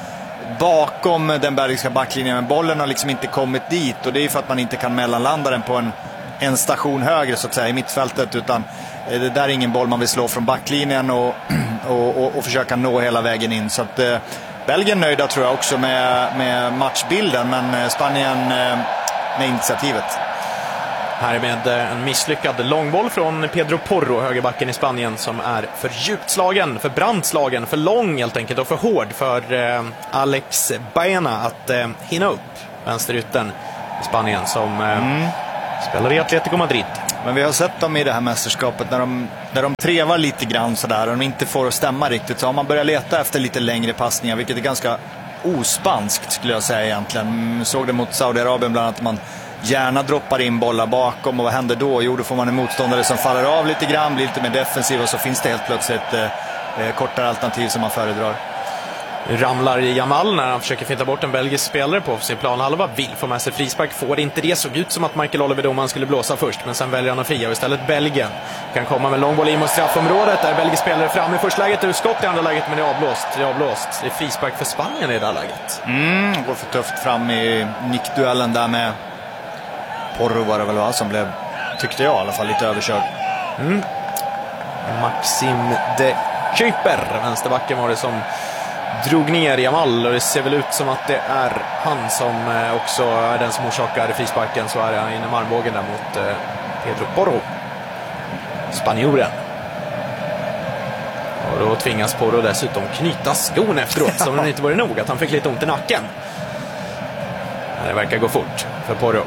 bakom den belgiska backlinjen, men bollen har liksom inte kommit dit, och det är för att man inte kan mellanlanda den på en station högre så att säga i mittfältet, utan det där är ingen boll man vill slå från backlinjen och försöka nå hela vägen in. Så att Belgien nöjda tror jag också med matchbilden, men Spanien med initiativet. Här med en misslyckad långboll från Pedro Porro, högerbacken i Spanien, som är för djupt slagen, för brant slagen, för lång helt enkelt och för hård för Alex Baena att hinna upp vänsterytten i Spanien som spelar i Atletico Madrid. Men vi har sett dem i det här mästerskapet när de trevar lite grann sådär och de inte får att stämma riktigt, så har man börjat leta efter lite längre passningar, vilket är ganska ospanskt skulle jag säga egentligen. Såg det mot Saudiarabien bland annat, man gärna droppar in bollar bakom, och vad händer då? Jo, då får man en motståndare som faller av lite grann, blir lite mer defensiv, och så finns det helt plötsligt kortare alternativ som man föredrar. Ramlar Jamal när han försöker finta bort en belgisk spelare på sin planhalva, vill få med sig frispark, får inte det. Såg ut som att Michael Oliver domaren skulle blåsa först, men sen väljer han att fria, och istället Belgien kan komma med långboll in mot straffområdet, där belgisk spelare fram i första läget, och skott i andra läget, men det är avblåst. Det är frispark för Spanien i det här läget. Går för tufft fram i nickduellen där med Porro, var det väl va, som blev, tyckte jag i alla fall, lite överkörd. Maxim de Kuiper, vänsterbacken, var det som drog ner Jamal, och det ser väl ut som att det är han som också är den som orsakar frisparken. Så är han inne i armbågen där mot Pedro Porro, spanjoren. Och då tvingas Porro dessutom knyta skon efteråt, som om det inte var nog att han fick lite ont i nacken. Det verkar gå fort för Porro.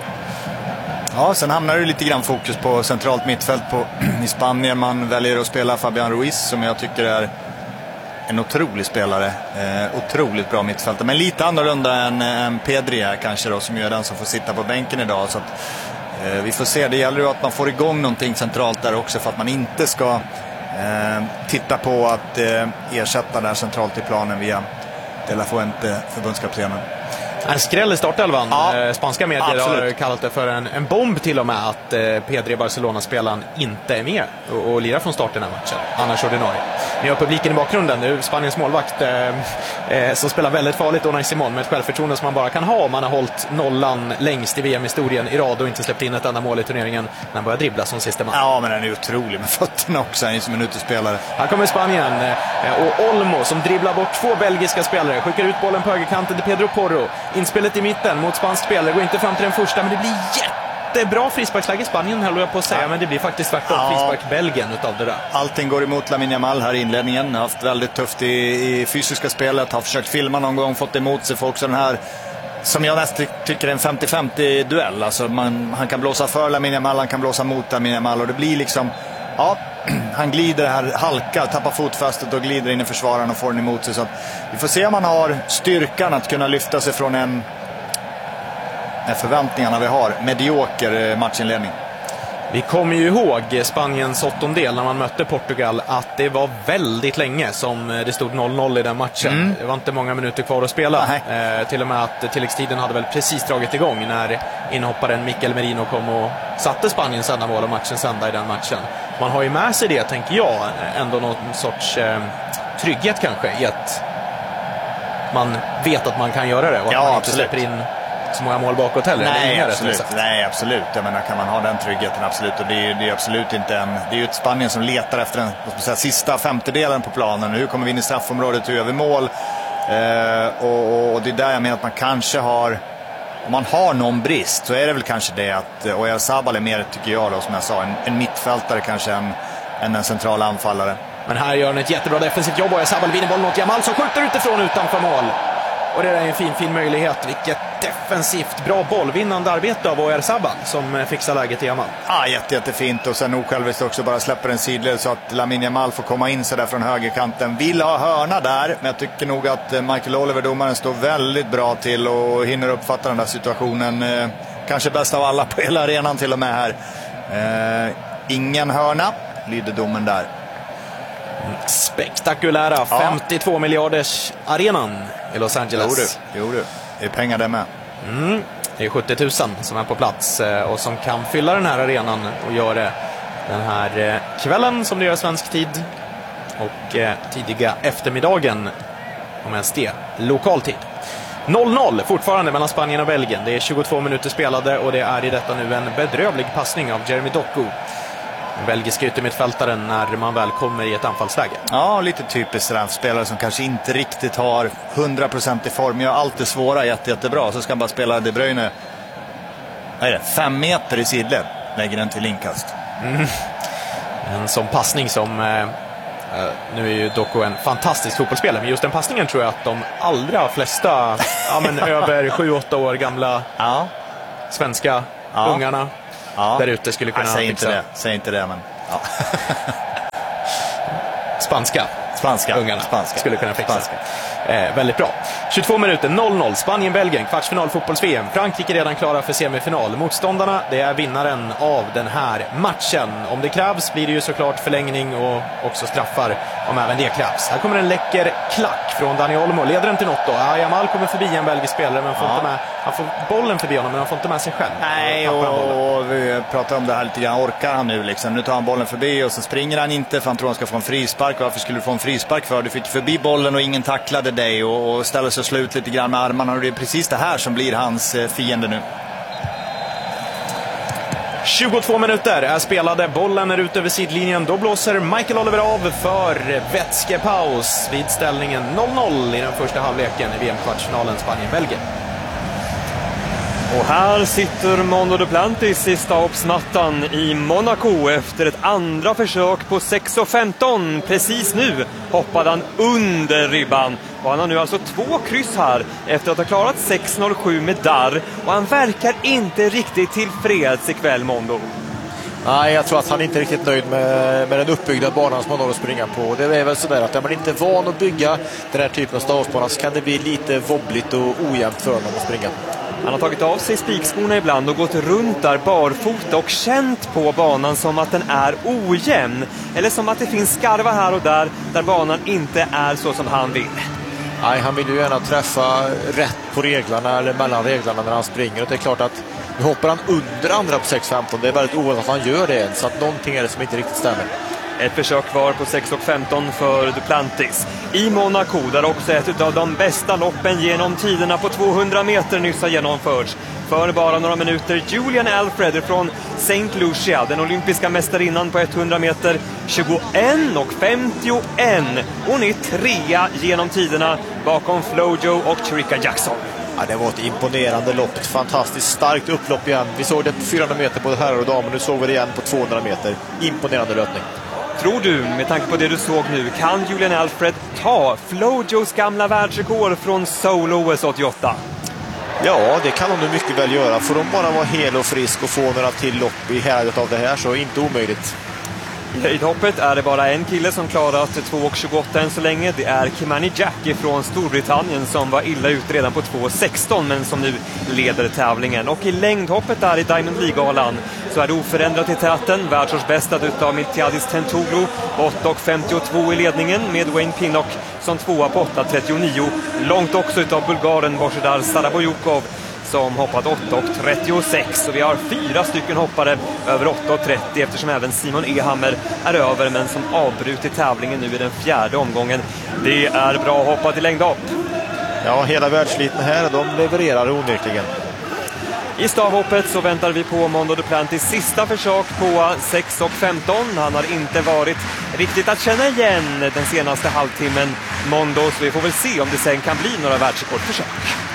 Ja, sen hamnar det lite grann fokus på centralt mittfält i Spanien. Man väljer att spela Fabian Ruiz, som jag tycker är en otrolig spelare. Otroligt bra mittfältare, men lite annorlunda än Pedri här kanske då, som är den som får sitta på bänken idag. Så att, vi får se, det gäller ju att man får igång någonting centralt där också, för att man inte ska titta på att ersätta där centralt i planen via De La Fuente, förbundskaptenen. En skräll i startelvan. Spanska medier absolut har kallat det för en bomb till och med, att Pedri, Barcelona-spelaren, inte är med och lirar från starten i matchen. Annars ordinarie. Ni har publiken i bakgrunden nu. Spaniens målvakt som spelar väldigt farligt, Unai Simón, med ett självförtroende som man bara kan ha om man har hållit nollan längst i VM-historien i rad och inte släppt in ett enda mål i turneringen när han börjar dribbla som sista man. Ja, men den är otrolig med fötterna också. Han är som en utespelare. Här kommer Spanien och Olmo som dribblar bort två belgiska spelare, skickar ut bollen på högerkanten till Pedro Porro. Inspelet i mitten mot spansk spelare, går inte fram till den första, men det blir jättebra frisparksläge i Spanien, höll jag på att säga, men det blir faktiskt tvärtom frispark Belgien utav det där. Allting går emot Lamine Yamal här i inledningen. Har haft väldigt tufft i fysiska spelet, har försökt filma någon gång, fått emot sig folk, så den här, som jag nästan tycker är en 50-50 duell. Alltså han kan blåsa för Lamine Yamal, han kan blåsa mot Lamine Yamal, och det blir liksom, han glider här, halkar, tappar fotfästet och glider in i försvararen och får den emot sig. Så att vi får se om han har styrkan att kunna lyfta sig från en förväntningarna vi har, medioker matchinledning. Vi kommer ju ihåg Spaniens åttondel när man mötte Portugal, att det var väldigt länge som det stod 0-0 i den matchen. Det var inte många minuter kvar att spela. Till och med att tilläggstiden hade väl precis dragit igång när inhopparen Mikel Merino kom och satte Spaniens enda mål och matchens enda i den matchen. Man har ju med sig det, tänker jag, ändå någon sorts trygghet kanske i att man vet att man kan göra det, och att man inte släpper in så många mål bakåt heller. Nej, absolut. Jag menar, kan man ha den tryggheten, absolut. Och det är absolut inte det är ju ett Spanien som letar efter den sista femtedelen på planen. Hur kommer vi in i straffområdet, hur gör vi mål? Och det är där jag menar att man kanske har, om man har någon brist, så är det väl kanske det att Oyarzabal är mer, tycker jag då, som jag sa, en mittfältare kanske än en central anfallare. Men här gör han ett jättebra defensivt jobb. Oyarzabal vinner bollen åt Yamal som skjuter utifrån utanför mål. Och det är en fin möjlighet. Vilket defensivt bra bollvinnande arbete av Oyarzabal som fixar läget i Yamal. Ja, jättefint. Och sen osjälviskt också bara släpper en sidled så att Lamine Yamal får komma in sig där från högerkanten. Vill ha hörna där, men jag tycker nog att Michael Oliver, domaren, står väldigt bra till och hinner uppfatta den där situationen. Kanske bäst av alla på hela arenan till och med här. Ingen hörna, lyder domen där. Spektakulära 52 miljarders arenan i Los Angeles. Jo du. Det är pengar där med. Det är 70 000 som är på plats och som kan fylla den här arenan och gör det den här kvällen som det gör svensk tid och tidiga eftermiddagen om ens det, lokal tid. 0-0 fortfarande mellan Spanien och Belgien. Det är 22 minuter spelade och det är i detta nu en bedrövlig passning av Jeremy Doku, den belgiska yttermittfältaren, när man väl kommer i ett anfallsläge. Ja, lite typiskt spelare som kanske inte riktigt har 100% i form. Gör allt det svåra jättebra, så ska han bara spela De Bruyne 5 meter i sidled, lägger den till inkast. En sån passning som nu är ju Doku en fantastisk fotbollsspelare, men just den passningen tror jag att de allra flesta över 7-8 år gamla svenska ungarna där ute skulle kunna fixa. Säg inte det, men Spanska ungarna skulle kunna fixa. Väldigt bra. 22 minuter, 0-0. Spanien-Belgien, kvartsfinal fotbolls-VM. Frankrike redan klara för semifinal. Motståndarna, det är vinnaren av den här matchen. Om det krävs blir det ju såklart förlängning och också straffar om även det krävs. Här kommer en läcker klack från Dani Olmo. Leder den till något då? Jamal kommer förbi en belgisk spelare, men får inte med, han får bollen förbi honom, men han får inte med sig själv. Nej, och vi pratar om det här lite grann. Orkar han nu liksom? Nu tar han bollen förbi och så springer han inte, för han tror han ska få en frispark. Varför skulle du få en frispark för? Du fick förbi bollen och ingen tacklade dig och ställer sig slut lite grann med armarna, och det är precis det här som blir hans fiende nu. 22 minuter är spelade, bollen är ut över sidlinjen. Då blåser Michael Oliver av för vätskepaus vid ställningen 0-0 i den första halvleken i VM-kvartsfinalen Spanien-Belgien. Och här sitter Mondo Duplantis i stabsmattan i Monaco efter ett andra försök på 6.15. Precis nu hoppade han under ribban. Och han har nu alltså 2 kryss här efter att ha klarat 6.07 med darr. Och han verkar inte riktigt tillfreds ikväll, Mondo. Nej, jag tror att han inte är riktigt nöjd med den uppbyggda banan som han har att springa på. Det är väl sådär att är man inte van att bygga den här typen av stavsbana så kan det bli lite wobbligt och ojämnt för honom att springa. Han har tagit av sig spikskorna ibland och gått runt där barfota och känt på banan som att den är ojämn. Eller som att det finns skarvar här och där banan inte är så som han vill. Nej, han vill ju gärna träffa rätt på reglarna eller mellan reglarna när han springer. Och det är klart att nu hoppar han under andra på 6.15. Det är väldigt ovanligt att han gör det, så att någonting är det som inte riktigt stämmer. Ett försök kvar på 6.15 för Duplantis. I Monaco, där också ett av de bästa loppen genom tiderna på 200 meter nyss har genomförts. För bara några minuter Julian Alfred från St. Lucia, den olympiska mästarinnan på 100 meter, 21.51. Hon är 3 genom tiderna bakom Flojo och Chirika Jackson. Ja, det var ett imponerande lopp, ett fantastiskt starkt upplopp igen. Vi såg det på 400 meter både herrar och damer, nu såg vi det igen på 200 meter. Imponerande löpning. Tror du, med tanke på det du såg nu, kan Julian Alfred ta Flojos gamla världsrekord från Seoul OS 88? Ja, det kan hon nu mycket väl göra. Får de bara vara hel och frisk och få några till lopp i häradet av det här, så är det inte omöjligt. I höjdhoppet är det bara en kille som klarat 2.28 än så länge. Det är Kimani Jackie från Storbritannien som var illa ut redan på 2.16 men som nu leder tävlingen. Och i längdhoppet där i Diamond League-galan så är det oförändrat i täten. Världsårsbästad utav Miltiadis Tentouglu, 8.52 i ledningen med Wayne Pinnock som 2 på 8.39. Långt också utav bulgaren Božidar Sarabojukov som hoppat 8.36, och vi har 4 stycken hoppare över 8.30 eftersom även Simon Ehammer är över men som avbrutit tävlingen nu i den 4:e omgången. Det är bra hoppat i längdhopp. Ja, hela världsliten här, de levererar onekligen. I stavhoppet så väntar vi på Mondo Duplantis sista försök på 6.15. Han har inte varit riktigt att känna igen den senaste halvtimmen, Mondo, så vi får väl se om det sen kan bli några världsrekordförsök.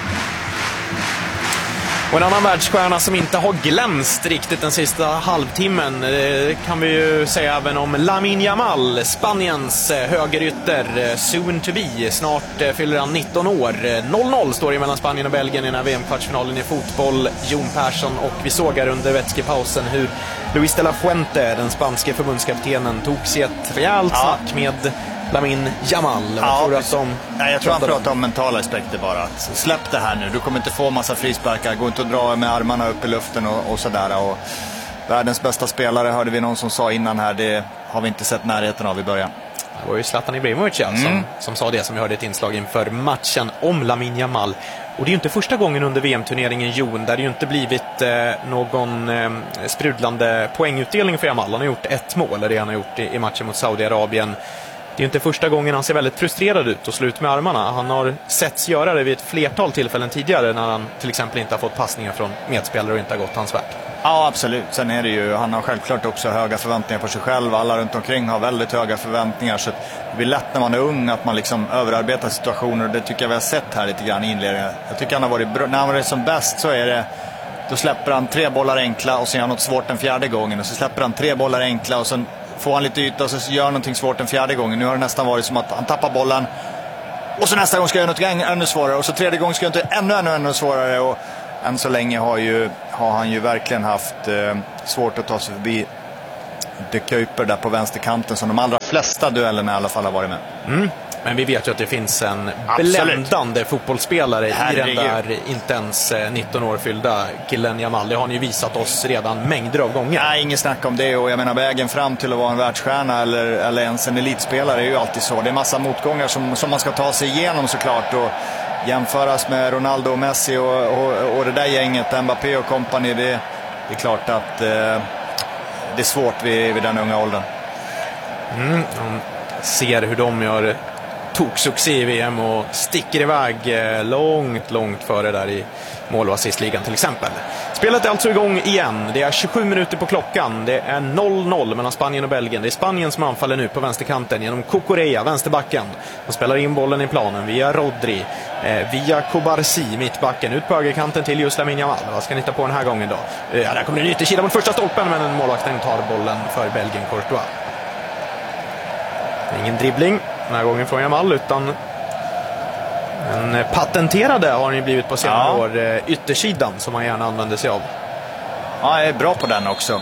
Och en annan världsstjärna som inte har glänst riktigt den sista halvtimmen kan vi ju säga även om Lamine Yamal, Spaniens högerytter, soon to be. Snart fyller han 19 år. 0-0 står det mellan Spanien och Belgien i den här VM-kvartsfinalen i fotboll. Jon Persson, och vi såg här under vätskepausen hur Luis de la Fuente, den spanske förbundskaptenen, tog sig ett rejält snack med Lamine Yamal. Jag tror han pratar om mentala aspekter bara. Släpp det här nu, du kommer inte få massa frisparkar. Gå inte och dra med armarna upp i luften och sådär. Och världens bästa spelare hörde vi någon som sa innan här. Det har vi inte sett närheten av i början. Det var ju Zlatan Ibrahimovic som sa det, som vi hörde ett inslag inför matchen om Lamine Yamal. Och det är ju inte första gången under VM-turneringen, Jon, där det ju inte blivit någon sprudlande poängutdelning för Yamal. Han har gjort 1 mål, eller det han har gjort i matchen mot Saudiarabien. det är inte första gången han ser väldigt frustrerad ut och slut med armarna. Han har setts göra det vid ett flertal tillfällen tidigare när han till exempel inte har fått passningar från medspelare och inte har gått hans väg. Ja, absolut. Sen är det ju, han har självklart också höga förväntningar på sig själv. Alla runt omkring har väldigt höga förväntningar, så det blir lätt när man är ung att man liksom överarbetar situationer, och det tycker jag vi har sett här lite grann i inledningen. Jag tycker han har varit bra. När han var som bäst så är det, då släpper han 3 bollar enkla och så gör han något svårt den 4:e gången, och så släpper han 3 bollar enkla och sen får han lite yta och så gör han någonting svårt den 4:e gången. Nu har det nästan varit som att han tappar bollen och så nästa gång ska jag göra något ännu svårare, och så 3:e gången ska jag inte ännu svårare, och än så länge har han ju verkligen haft svårt att ta sig förbi De Kuiper där på vänsterkanten, som de allra flesta duellerna i alla fall har varit med. Men vi vet ju att det finns en bländande fotbollsspelare i den där inte ens 19 år fyllda killen Jamal. Det har ni ju visat oss redan mängder av gånger. Nej, ingen snack om det, och jag menar vägen fram till att vara en världsstjärna eller ens en elitspelare är ju alltid så. Det är massa motgångar som man ska ta sig igenom såklart, och jämföras med Ronaldo och Messi och det där gänget, Mbappé och company, det är klart att det är svårt vid den unga åldern. Man ser hur de gör toksuccé i VM och sticker iväg långt före där i mål- och assistligan till exempel. Spelet är alltså igång igen. Det är 27 minuter på klockan. Det är 0-0 mellan Spanien och Belgien. Det är Spanien som anfaller nu på vänsterkanten genom Cucurella, vänsterbacken. De spelar in bollen i planen via Rodri, via Kobarsi, mittbacken, ut på högerkanten till just Lamine Yamal. Vad ska ni hitta på den här gången då? Ja, där kommer det en ytterkila mot första stolpen, men en målvakten tar bollen för Belgien, Courtois. Ingen dribbling den här gången från Yamal, utan en patenterade har ni blivit på senare år, yttersidan som man gärna använder sig av. Ja, jag är bra på den också.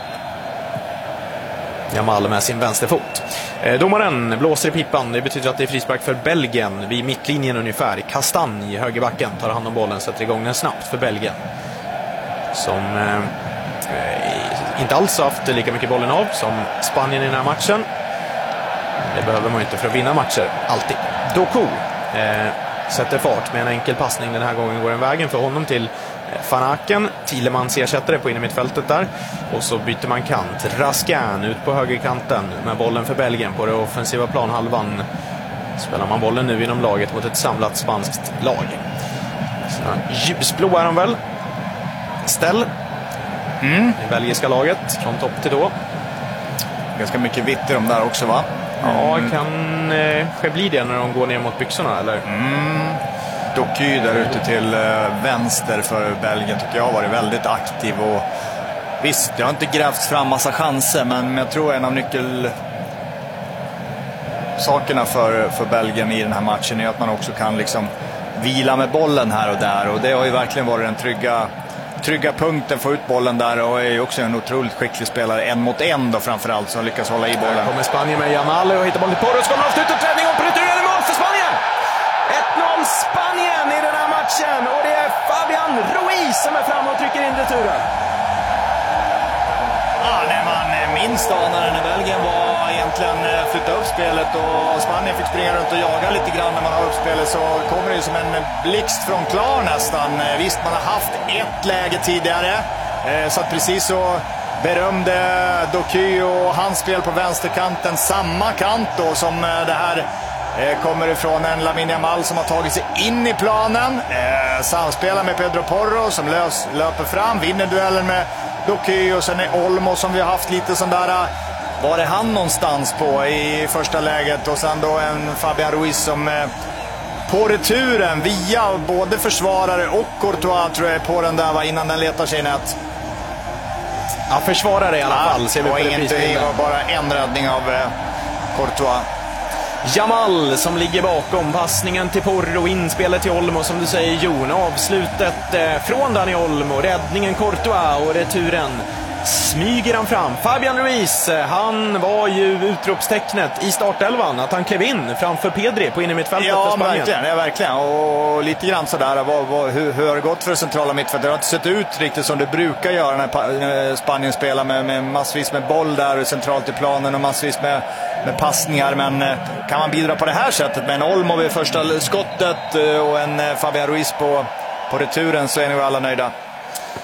Yamal med sin vänsterfot. Domaren blåser i pipan. Det betyder att det är frispark för Belgien vid mittlinjen ungefär. Kastanj, högerbacken, tar hand om bollen, sätter igång den snabbt för Belgien, som inte alls haft lika mycket bollen av som Spanien i den här matchen. Det behöver man ju inte för att vinna matcher, alltid. Doku sätter fart med en enkel passning. Den här gången går den vägen för honom till Van Aken. Thielemans ersätter det på innermittfältet där. Och så byter man kant. Raskin ut på högerkanten med bollen för Belgien på det offensiva planhalvan. Spelar man bollen nu inom laget mot ett samlat spanskt lag. Ljusblå är de väl. Ställ. Det belgiska laget från topp till då. Ganska mycket vitt i de där också, va? Ja, kan bli det när de går ner mot byxorna, eller? Doky där ute till vänster för Belgien tycker jag har varit väldigt aktiv, och visst, jag har inte grävt fram massa chanser, men jag tror en av nyckelsakerna för Belgien i den här matchen är att man också kan liksom vila med bollen här och där, och det har ju verkligen varit den trygga punkten, få ut bollen där, och är ju också en otroligt skicklig spelare 1 mot 1 då framförallt, som lyckas hålla i bollen. Här kommer Spanien med Yamal och hittar bollen till Porro, ska man avsluta träning och på returen är mål för Spanien! 1-0 Spanien i den här matchen, och det är Fabian Ruiz som är framme och trycker in returen. Ja, när man minst anade när Belgien var egentligen flytta upp spelet och Spanien fick springa runt och jaga lite grann när man har uppspelet, så kommer det ju som en blixt från klar nästan. Visst, man har haft ett läge tidigare, så att precis så berömde Doky och hans spel på vänsterkanten, samma kant då som det här kommer ifrån en Lamine Yamal som har tagit sig in i planen, samspelar med Pedro Porro som löper fram, vinner duellen med Doky, och sen är Olmo som vi har haft lite sån där, var är han någonstans på i första läget, och sen då en Fabian Ruiz som på returen via både försvarare och Courtois tror jag på den där, var innan den letar sig i nät. Ja, försvarare i alla fall ser vi på det var bara en räddning av Courtois. Yamal som ligger bakom passningen till Porro, inspelet till Olmo som du säger Jon, avslutet från Dani Olmo, räddningen Courtois och returen smyger han fram. Fabian Ruiz, han var ju utropstecknet i startelvan, att han klev in framför Pedri på innermittfältet för Spanien. Ja, verkligen. Och lite grann sådär, hur har det gått för centrala mittfältet? Det har inte sett ut riktigt som det brukar göra när Spanien spelar med massvis med boll där centralt i planen och massvis med passningar. Men kan man bidra på det här sättet med en Olmo vid första skottet och en Fabian Ruiz på returen, så är nog alla nöjda.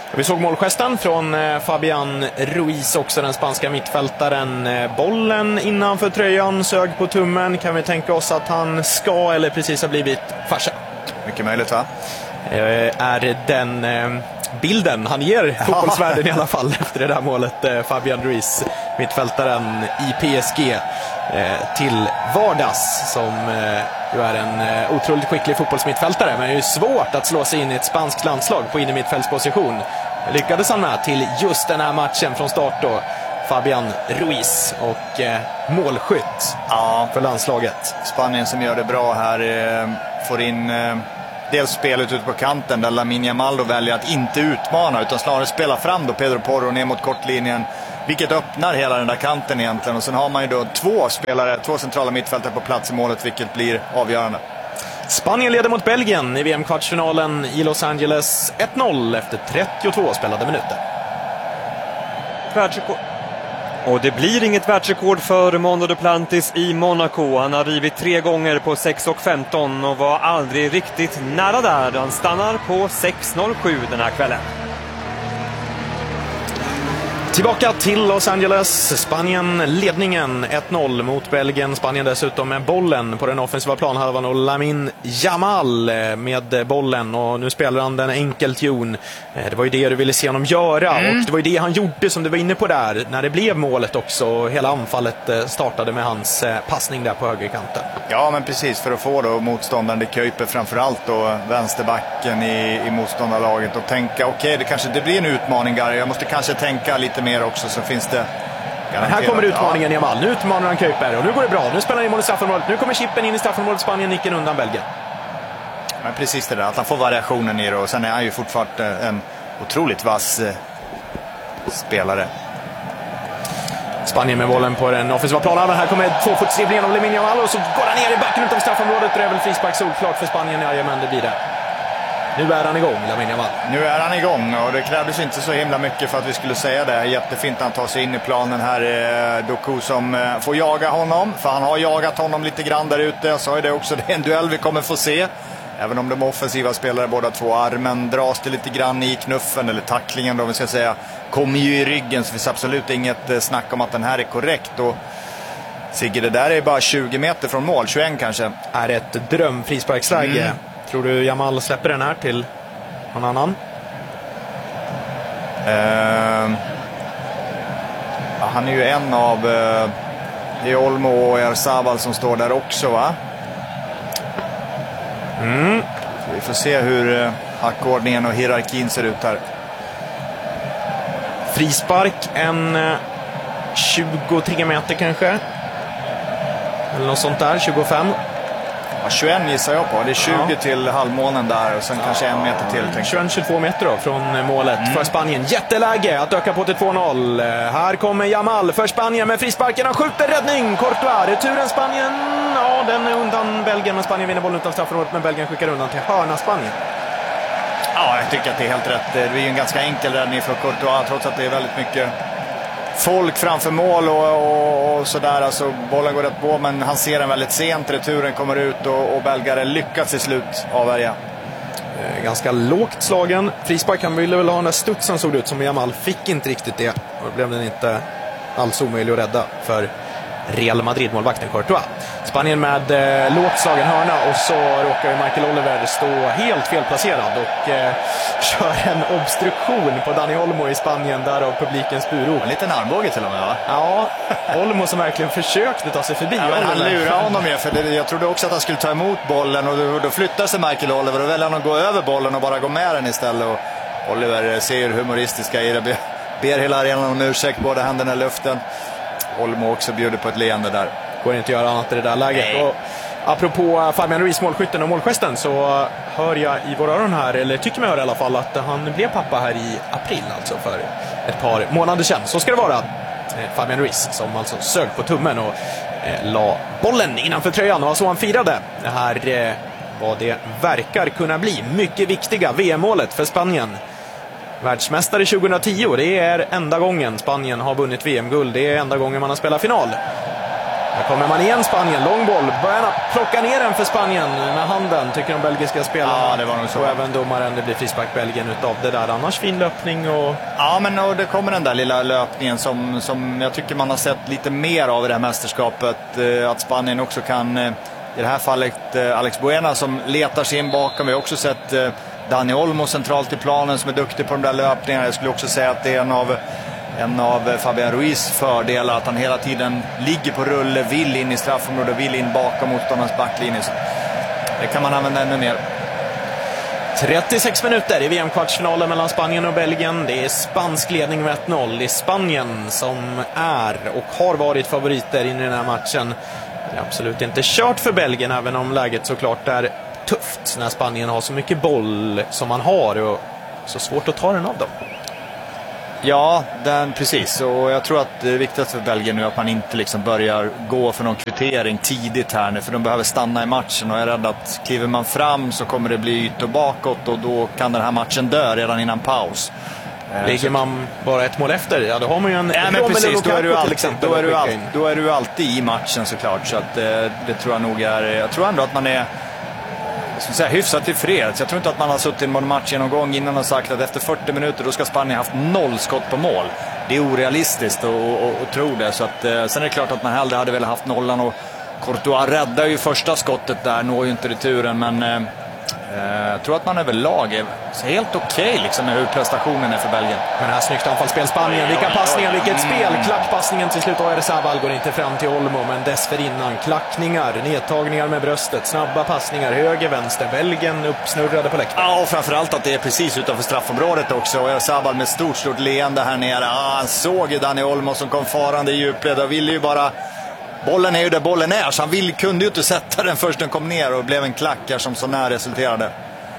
Vi såg målgesten från Fabian Ruiz, också den spanska mittfältaren. Bollen innanför tröjan, sög på tummen. Kan vi tänka oss att han ska eller precis har blivit farsa? Mycket möjligt, va? Är den bilden han ger fotbollsvärlden i alla fall efter det där målet, Fabian Ruiz, mittfältaren i PSG till vardags, som ju är en otroligt skicklig fotbollsmittfältare, men det är ju svårt att slå sig in i ett spanskt landslag på innermittfältsposition. Lyckades han med till just den här matchen från start då, Fabian Ruiz, och målskytt för landslaget. Spanien som gör det bra här, får in dels spelet ut på kanten där Lamine Yamal väljer att inte utmana utan snarare spela fram då Pedro Porro ner mot kortlinjen, vilket öppnar hela den där kanten egentligen. Och sen har man ju då två centrala mittfältare på plats i målet, vilket blir avgörande. Spanien leder mot Belgien i VM-kvartsfinalen i Los Angeles 1-0 efter 32 spelade minuter. Och det blir inget världsrekord för Mondo Duplantis i Monaco. Han har rivit 3 gånger på 6:15 och var aldrig riktigt nära där. Han stannar på 6:07 den här kvällen. Tillbaka till Los Angeles. Spanien ledningen 1-0 mot Belgien. Spanien dessutom med bollen på den offensiva planhalvan och Lamine Yamal med bollen. Och nu spelar han den enkelt, Jon. Det var ju det du ville se honom göra. Och det var ju det han gjorde, som du var inne på där, när det blev målet också. Hela anfallet startade med hans passning där på högerkanten. Ja, men precis, för att få då motståndaren, det Kuiper framförallt då, vänsterbacken i motståndarlaget, och tänka det blir en utmaning där. Jag måste kanske tänka lite mer också, så finns det. Men här kommer utmaningen, Yamal. Nu utmanar han Kuiper och nu går det bra. Nu spelar han i mål i straffområdet. Nu kommer chippen in i straffområdet. Spanien nicken undan Belgien. Men precis det där, att han får variationen i det, och sen är han ju fortfarande en otroligt vass spelare. Spanien med bollen på den offensiva planen. Här kommer tvåfotsdribblingen av Lamine Yamal och så går han ner i backen utanför straffområdet. Det är väl frispark solklart för Spanien. Jajamän, det blir det. Nu är han igång, Lamine Yamal. Nu är han igång, och det krävdes inte så himla mycket för att vi skulle säga det. Jättefint att han tar sig in i planen här. Doku som får jaga honom, för han har jagat honom lite grann där ute. Jag sa ju det också, det är en duell vi kommer få se. Även om de offensiva spelare båda två, armen dras det lite grann i knuffen, eller tacklingen då vi ska säga, kommer ju i ryggen, så finns absolut inget snack om att den här är korrekt. Och Sigge, det där är bara 20 meter från mål, 21 kanske. Är ett drömfrisparksläge. Tror du Yamal släpper den här till någon annan? Han är ju en av det är Olmo och Erzabal som står där också, va? Så vi får se hur hackordningen och hierarkin ser ut här. Frispark, en 23 meter kanske. Eller något sånt där, 25. Ja, 21 gissar jag på. Det är 20 till halvmånen där, och sen kanske en meter till. 21-22 meter då från målet för Spanien. Jätteläge att öka på till 2-0. Här kommer Yamal för Spanien med frisparken. Han skjuter, räddning. Courtois, returen Spanien. Ja, den är undan Belgien, men Spanien vinner bollen utan straffområdet, men Belgien skickar undan till hörna Spanien. Ja, jag tycker att det är helt rätt. Det är ju en ganska enkel räddning för Courtois, trots att det är väldigt mycket folk framför mål och sådär. Alltså, bollen går rätt på, men han ser den väldigt sent. Returen kommer ut och belgare lyckas till slut avvärja. Ganska lågt slagen. Frisparken ville väl ha den där studsen, såg det ut som. Yamal fick inte riktigt det. Och blev den inte alls omöjlig att rädda för Real Madrid-målvakten Courtois. Spanien med lågt slagen hörna, och så råkar ju Michael Oliver stå helt felplacerad och kör en obstruktion på Dani Olmo i Spanien, där av publikens burop. En liten armbåge till och med, va? Ja, Olmo som verkligen försökte ta sig förbi. Ja, men han lurar honom ju, för jag trodde också att han skulle ta emot bollen, och då flyttar sig Michael Oliver och väljer han att gå över bollen och bara gå med den istället. Och Oliver ser humoristiska i det, ber hela arenan om ursäkt, båda händerna i luften. Olmo också bjuder på ett leende där. Går inte att göra annat i det där läget. Och apropå Fabian Ruiz målskytten och målgesten, så hör jag i våra öron här, eller tycker mig höra i alla fall, att han blev pappa här i april, alltså för ett par månader sedan. Så ska det vara. Fabian Ruiz som alltså sög på tummen och la bollen innanför tröjan, och så han firade. Det här vad det verkar kunna bli mycket viktiga VM-målet för Spanien. Världsmästare 2010, det är enda gången Spanien har vunnit VM-guld. Det är enda gången man har spelat final. Här kommer man igen, Spanien. Lång boll. Börjar plocka ner den för Spanien med handen, tycker de belgiska spelarna. Ja, det var nog så. Och även domaren, det blir frispark Belgien utav det där. Annars fin löpning och... Ja, men och det kommer den där lilla löpningen som jag tycker man har sett lite mer av i det här mästerskapet. Att Spanien också kan, i det här fallet Alex Buena som letar sig in bakom. Vi har också sett Dani Olmo centralt i planen som är duktig på de där löpningarna. Jag skulle också säga att det är en av Fabian Ruiz fördelar, att han hela tiden ligger på rulle, vill in i straffområdet, vill in bakom motståndarens backlinje. Så det kan man använda ännu mer. 36 minuter i VM-kvartsfinalen mellan Spanien och Belgien. Det är spansk ledning med 1-0. Det är Spanien som är och har varit favoriter in i den här matchen. Det är absolut inte kört för Belgien, även om läget såklart är tufft när Spanien har så mycket boll som man har och så svårt att ta den av dem. Ja, precis. Och jag tror att det är viktigt för Belgien nu att man inte liksom börjar gå för någon kvittering tidigt här nu, för de behöver stanna i matchen, och jag är rädd att kliver man fram så kommer det bli ytor bakåt och då kan den här matchen dö redan innan paus. Ligger man bara ett mål efter, ja då har man ju en... Ja, men precis, då är du ju alltid i matchen såklart, så att det tror jag nog är... Jag tror ändå att man är hyfsat tillfreds. Jag tror inte att man har suttit i en match någon gång innan och sagt att efter 40 minuter då ska Spanien haft 0 skott på mål. Det är orealistiskt att tro det. Så att, sen är det klart att man hellre hade velat haft nollan, och Courtois räddar ju första skottet där, når ju inte returen, men jag tror att man överlag är helt okej liksom med hur prestationen är för Belgien. Men här snyggt anfallsspel Spanien. Vilka passningar, vilket spel. Klackpassningen till slut. Oyarzabal går inte fram till Olmo, men dessförinnan klackningar, nedtagningar med bröstet, snabba passningar, höger, vänster. Belgien uppsnurrade på läktaren. Ja, och framförallt att det är precis utanför straffområdet också. Oyarzabal med stort leende här nere. Han såg ju Dani Olmo som kom farande i djupled och ville ju bara... Bollen är ju där bollen är, så han kunde ju inte sätta den först den kom ner, och blev en klackar som så när resulterade.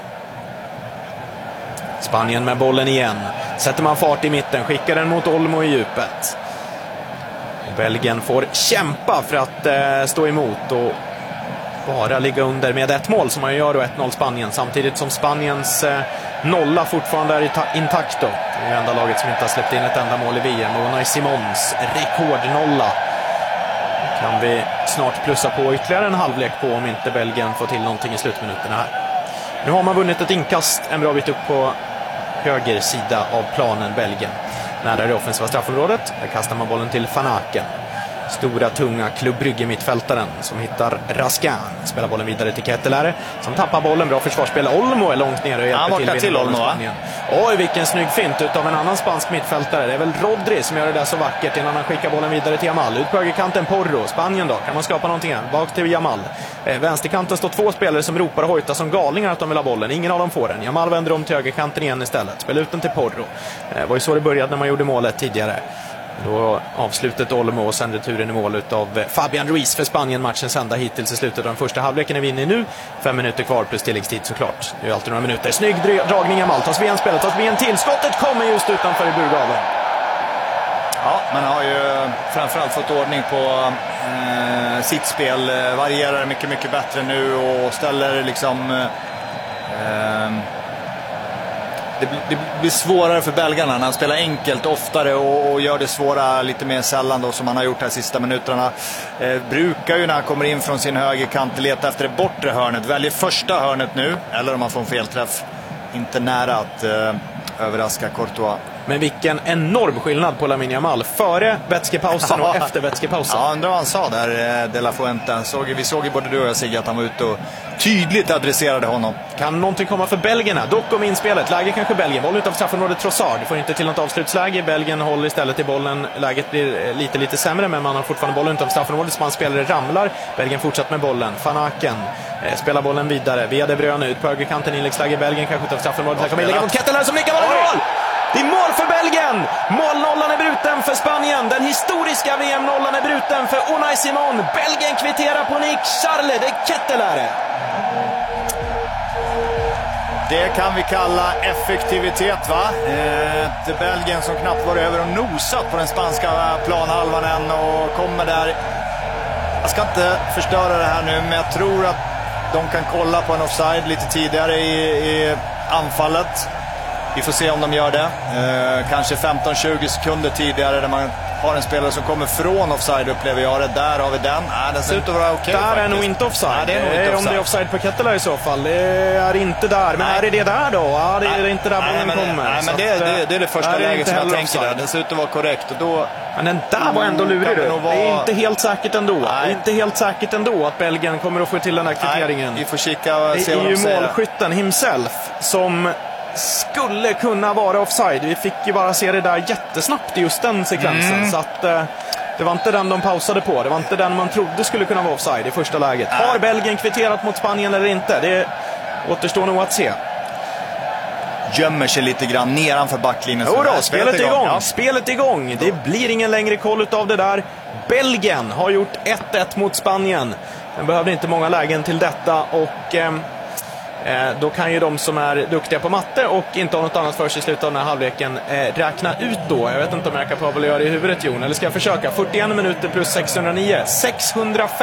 Spanien med bollen igen. Sätter man fart i mitten, skickar den mot Olmo i djupet. Belgien får kämpa för att stå emot och bara ligga under med ett mål, som man gör då 1-0 Spanien, samtidigt som Spaniens nolla fortfarande är intakt då. Det är enda laget som inte har släppt in ett enda mål i VM. Och Unai Simons rekordnolla kan vi snart plussa på ytterligare en halvlek på, om inte Belgien får till någonting i slutminuterna här. Nu har man vunnit ett inkast en bra bit upp på höger sida av planen, Belgien. Nära det offensiva straffområdet, där kastar man bollen till Van Aken. Stora, tunga Club Brugge-mittfältaren som hittar Raskin. Spelar bollen vidare till Kettelare som tappar bollen. Bra försvarsspel. Olmo är långt ner och hjälper till Olmo. Oj, vilken snygg fint utav en annan spansk mittfältare. Det är väl Rodri som gör det där så vackert innan han skickar bollen vidare till Yamal. Ut på högerkanten Porro. Spanien då. Kan man skapa någonting här? Bak till Yamal. Vänsterkanten står 2 spelare som ropar och hojtar som galningar att de vill ha bollen. Ingen av dem får den. Yamal vänder om till högerkanten igen istället. Spelar ut den till Porro. Det var ju så det började när man gjorde målet tidigare. Då avslutet Olmo och sen returen i mål av Fabian Ruiz för Spanien, matchens ända hittills i slutet av den första halvleken är vi inne i nu. 5 minuter kvar plus tilläggstid såklart. Det är alltid några minuter. Snygg dragning av Mal. Tas vi en spelet, tas vi en till. Skottet kommer just utanför i burgaven. Ja, man har ju framförallt fått ordning på sitt spel. Varierar mycket bättre nu och ställer liksom... Det blir svårare för belgarna när han spelar enkelt oftare och gör det svåra lite mer sällan då, som han har gjort här sista minuterna. Brukar ju när han kommer in från sin högerkant leta efter det bortre hörnet. Väljer första hörnet nu, eller om han får en felträff. Inte nära att överraska Courtois. Men vilken enorm skillnad på Lamine Yamal före vätskepausen och efter vätskepausen. Ja, undrar vad han sa där, De La Fuente. Vi såg ju både du och jag, Sigge, att han var ute och tydligt adresserade honom. Kan någonting komma för belgierna? Dock om inspelet. Läge kanske Belgien. Boll utav straffområdet Trossard. Får inte till något avslutsläge. Belgien håller istället i bollen. Läget blir lite sämre, men man har fortfarande bollen utav straffområdet. Spanspelare ramlar. Belgien fortsatt med bollen. Van Aken spelar bollen vidare. Via De Bruyne ut på högerkanten. Inläggsläge Belgien kanske utav straffområdet. Här kommer inlägget mot Kettelare som nickar mål! Det är mål för Belgien! Målnollan är bruten för Spanien. Den historiska VM-nollan är bruten för Unai Simon. Belgien kvitterar på Nick Charles de Kettelare. Det kan vi kalla effektivitet, va? Ett Belgien som knappt var över och nosat på den spanska planhalvan än och kommer där. Jag ska inte förstöra det här nu, men jag tror att de kan kolla på en offside lite tidigare i anfallet. Vi får se om de gör det. Kanske 15-20 sekunder tidigare där man har en spelare som kommer från offside, upplever jag det. Där har vi den. Den ser ut att vara okej. Där är nog inte offside. Nej, det är nog inte offside. Om det är offside på Kettela i så fall. Det är inte där. Men är det där då? Ja, det är inte där bollen kommer. Nej, men det är det första läget som jag tänker där. Den ser ut att vara korrekt. Och då, men den där var ändå lurig. Det är inte helt säkert ändå. Det är inte helt säkert ändå att Belgien kommer att få till den här kvitteringen. Vi får kika och se vad de säger. Det är ju målskytten himself som skulle kunna vara offside. Vi fick ju bara se det där jättesnabbt i just den sekvensen. Så att det var inte den de pausade på. Det var inte den man trodde skulle kunna vara offside i första läget. Har Belgien kvitterat mot Spanien eller inte? Det återstår nog att se. Gömmer sig lite grann nedanför backlinjen. Spelet är igång. Ja. Spelet är igång. Det blir ingen längre koll av det där. Belgien har gjort 1-1 mot Spanien. Den behövde inte många lägen till detta och då kan ju de som är duktiga på matte och inte har något annat för sig i slutet av den här halvleken räkna ut då. Jag vet inte om jag är kapabel att göra det i huvudet, Jon. Eller ska jag försöka? 41 minuter plus 609. 605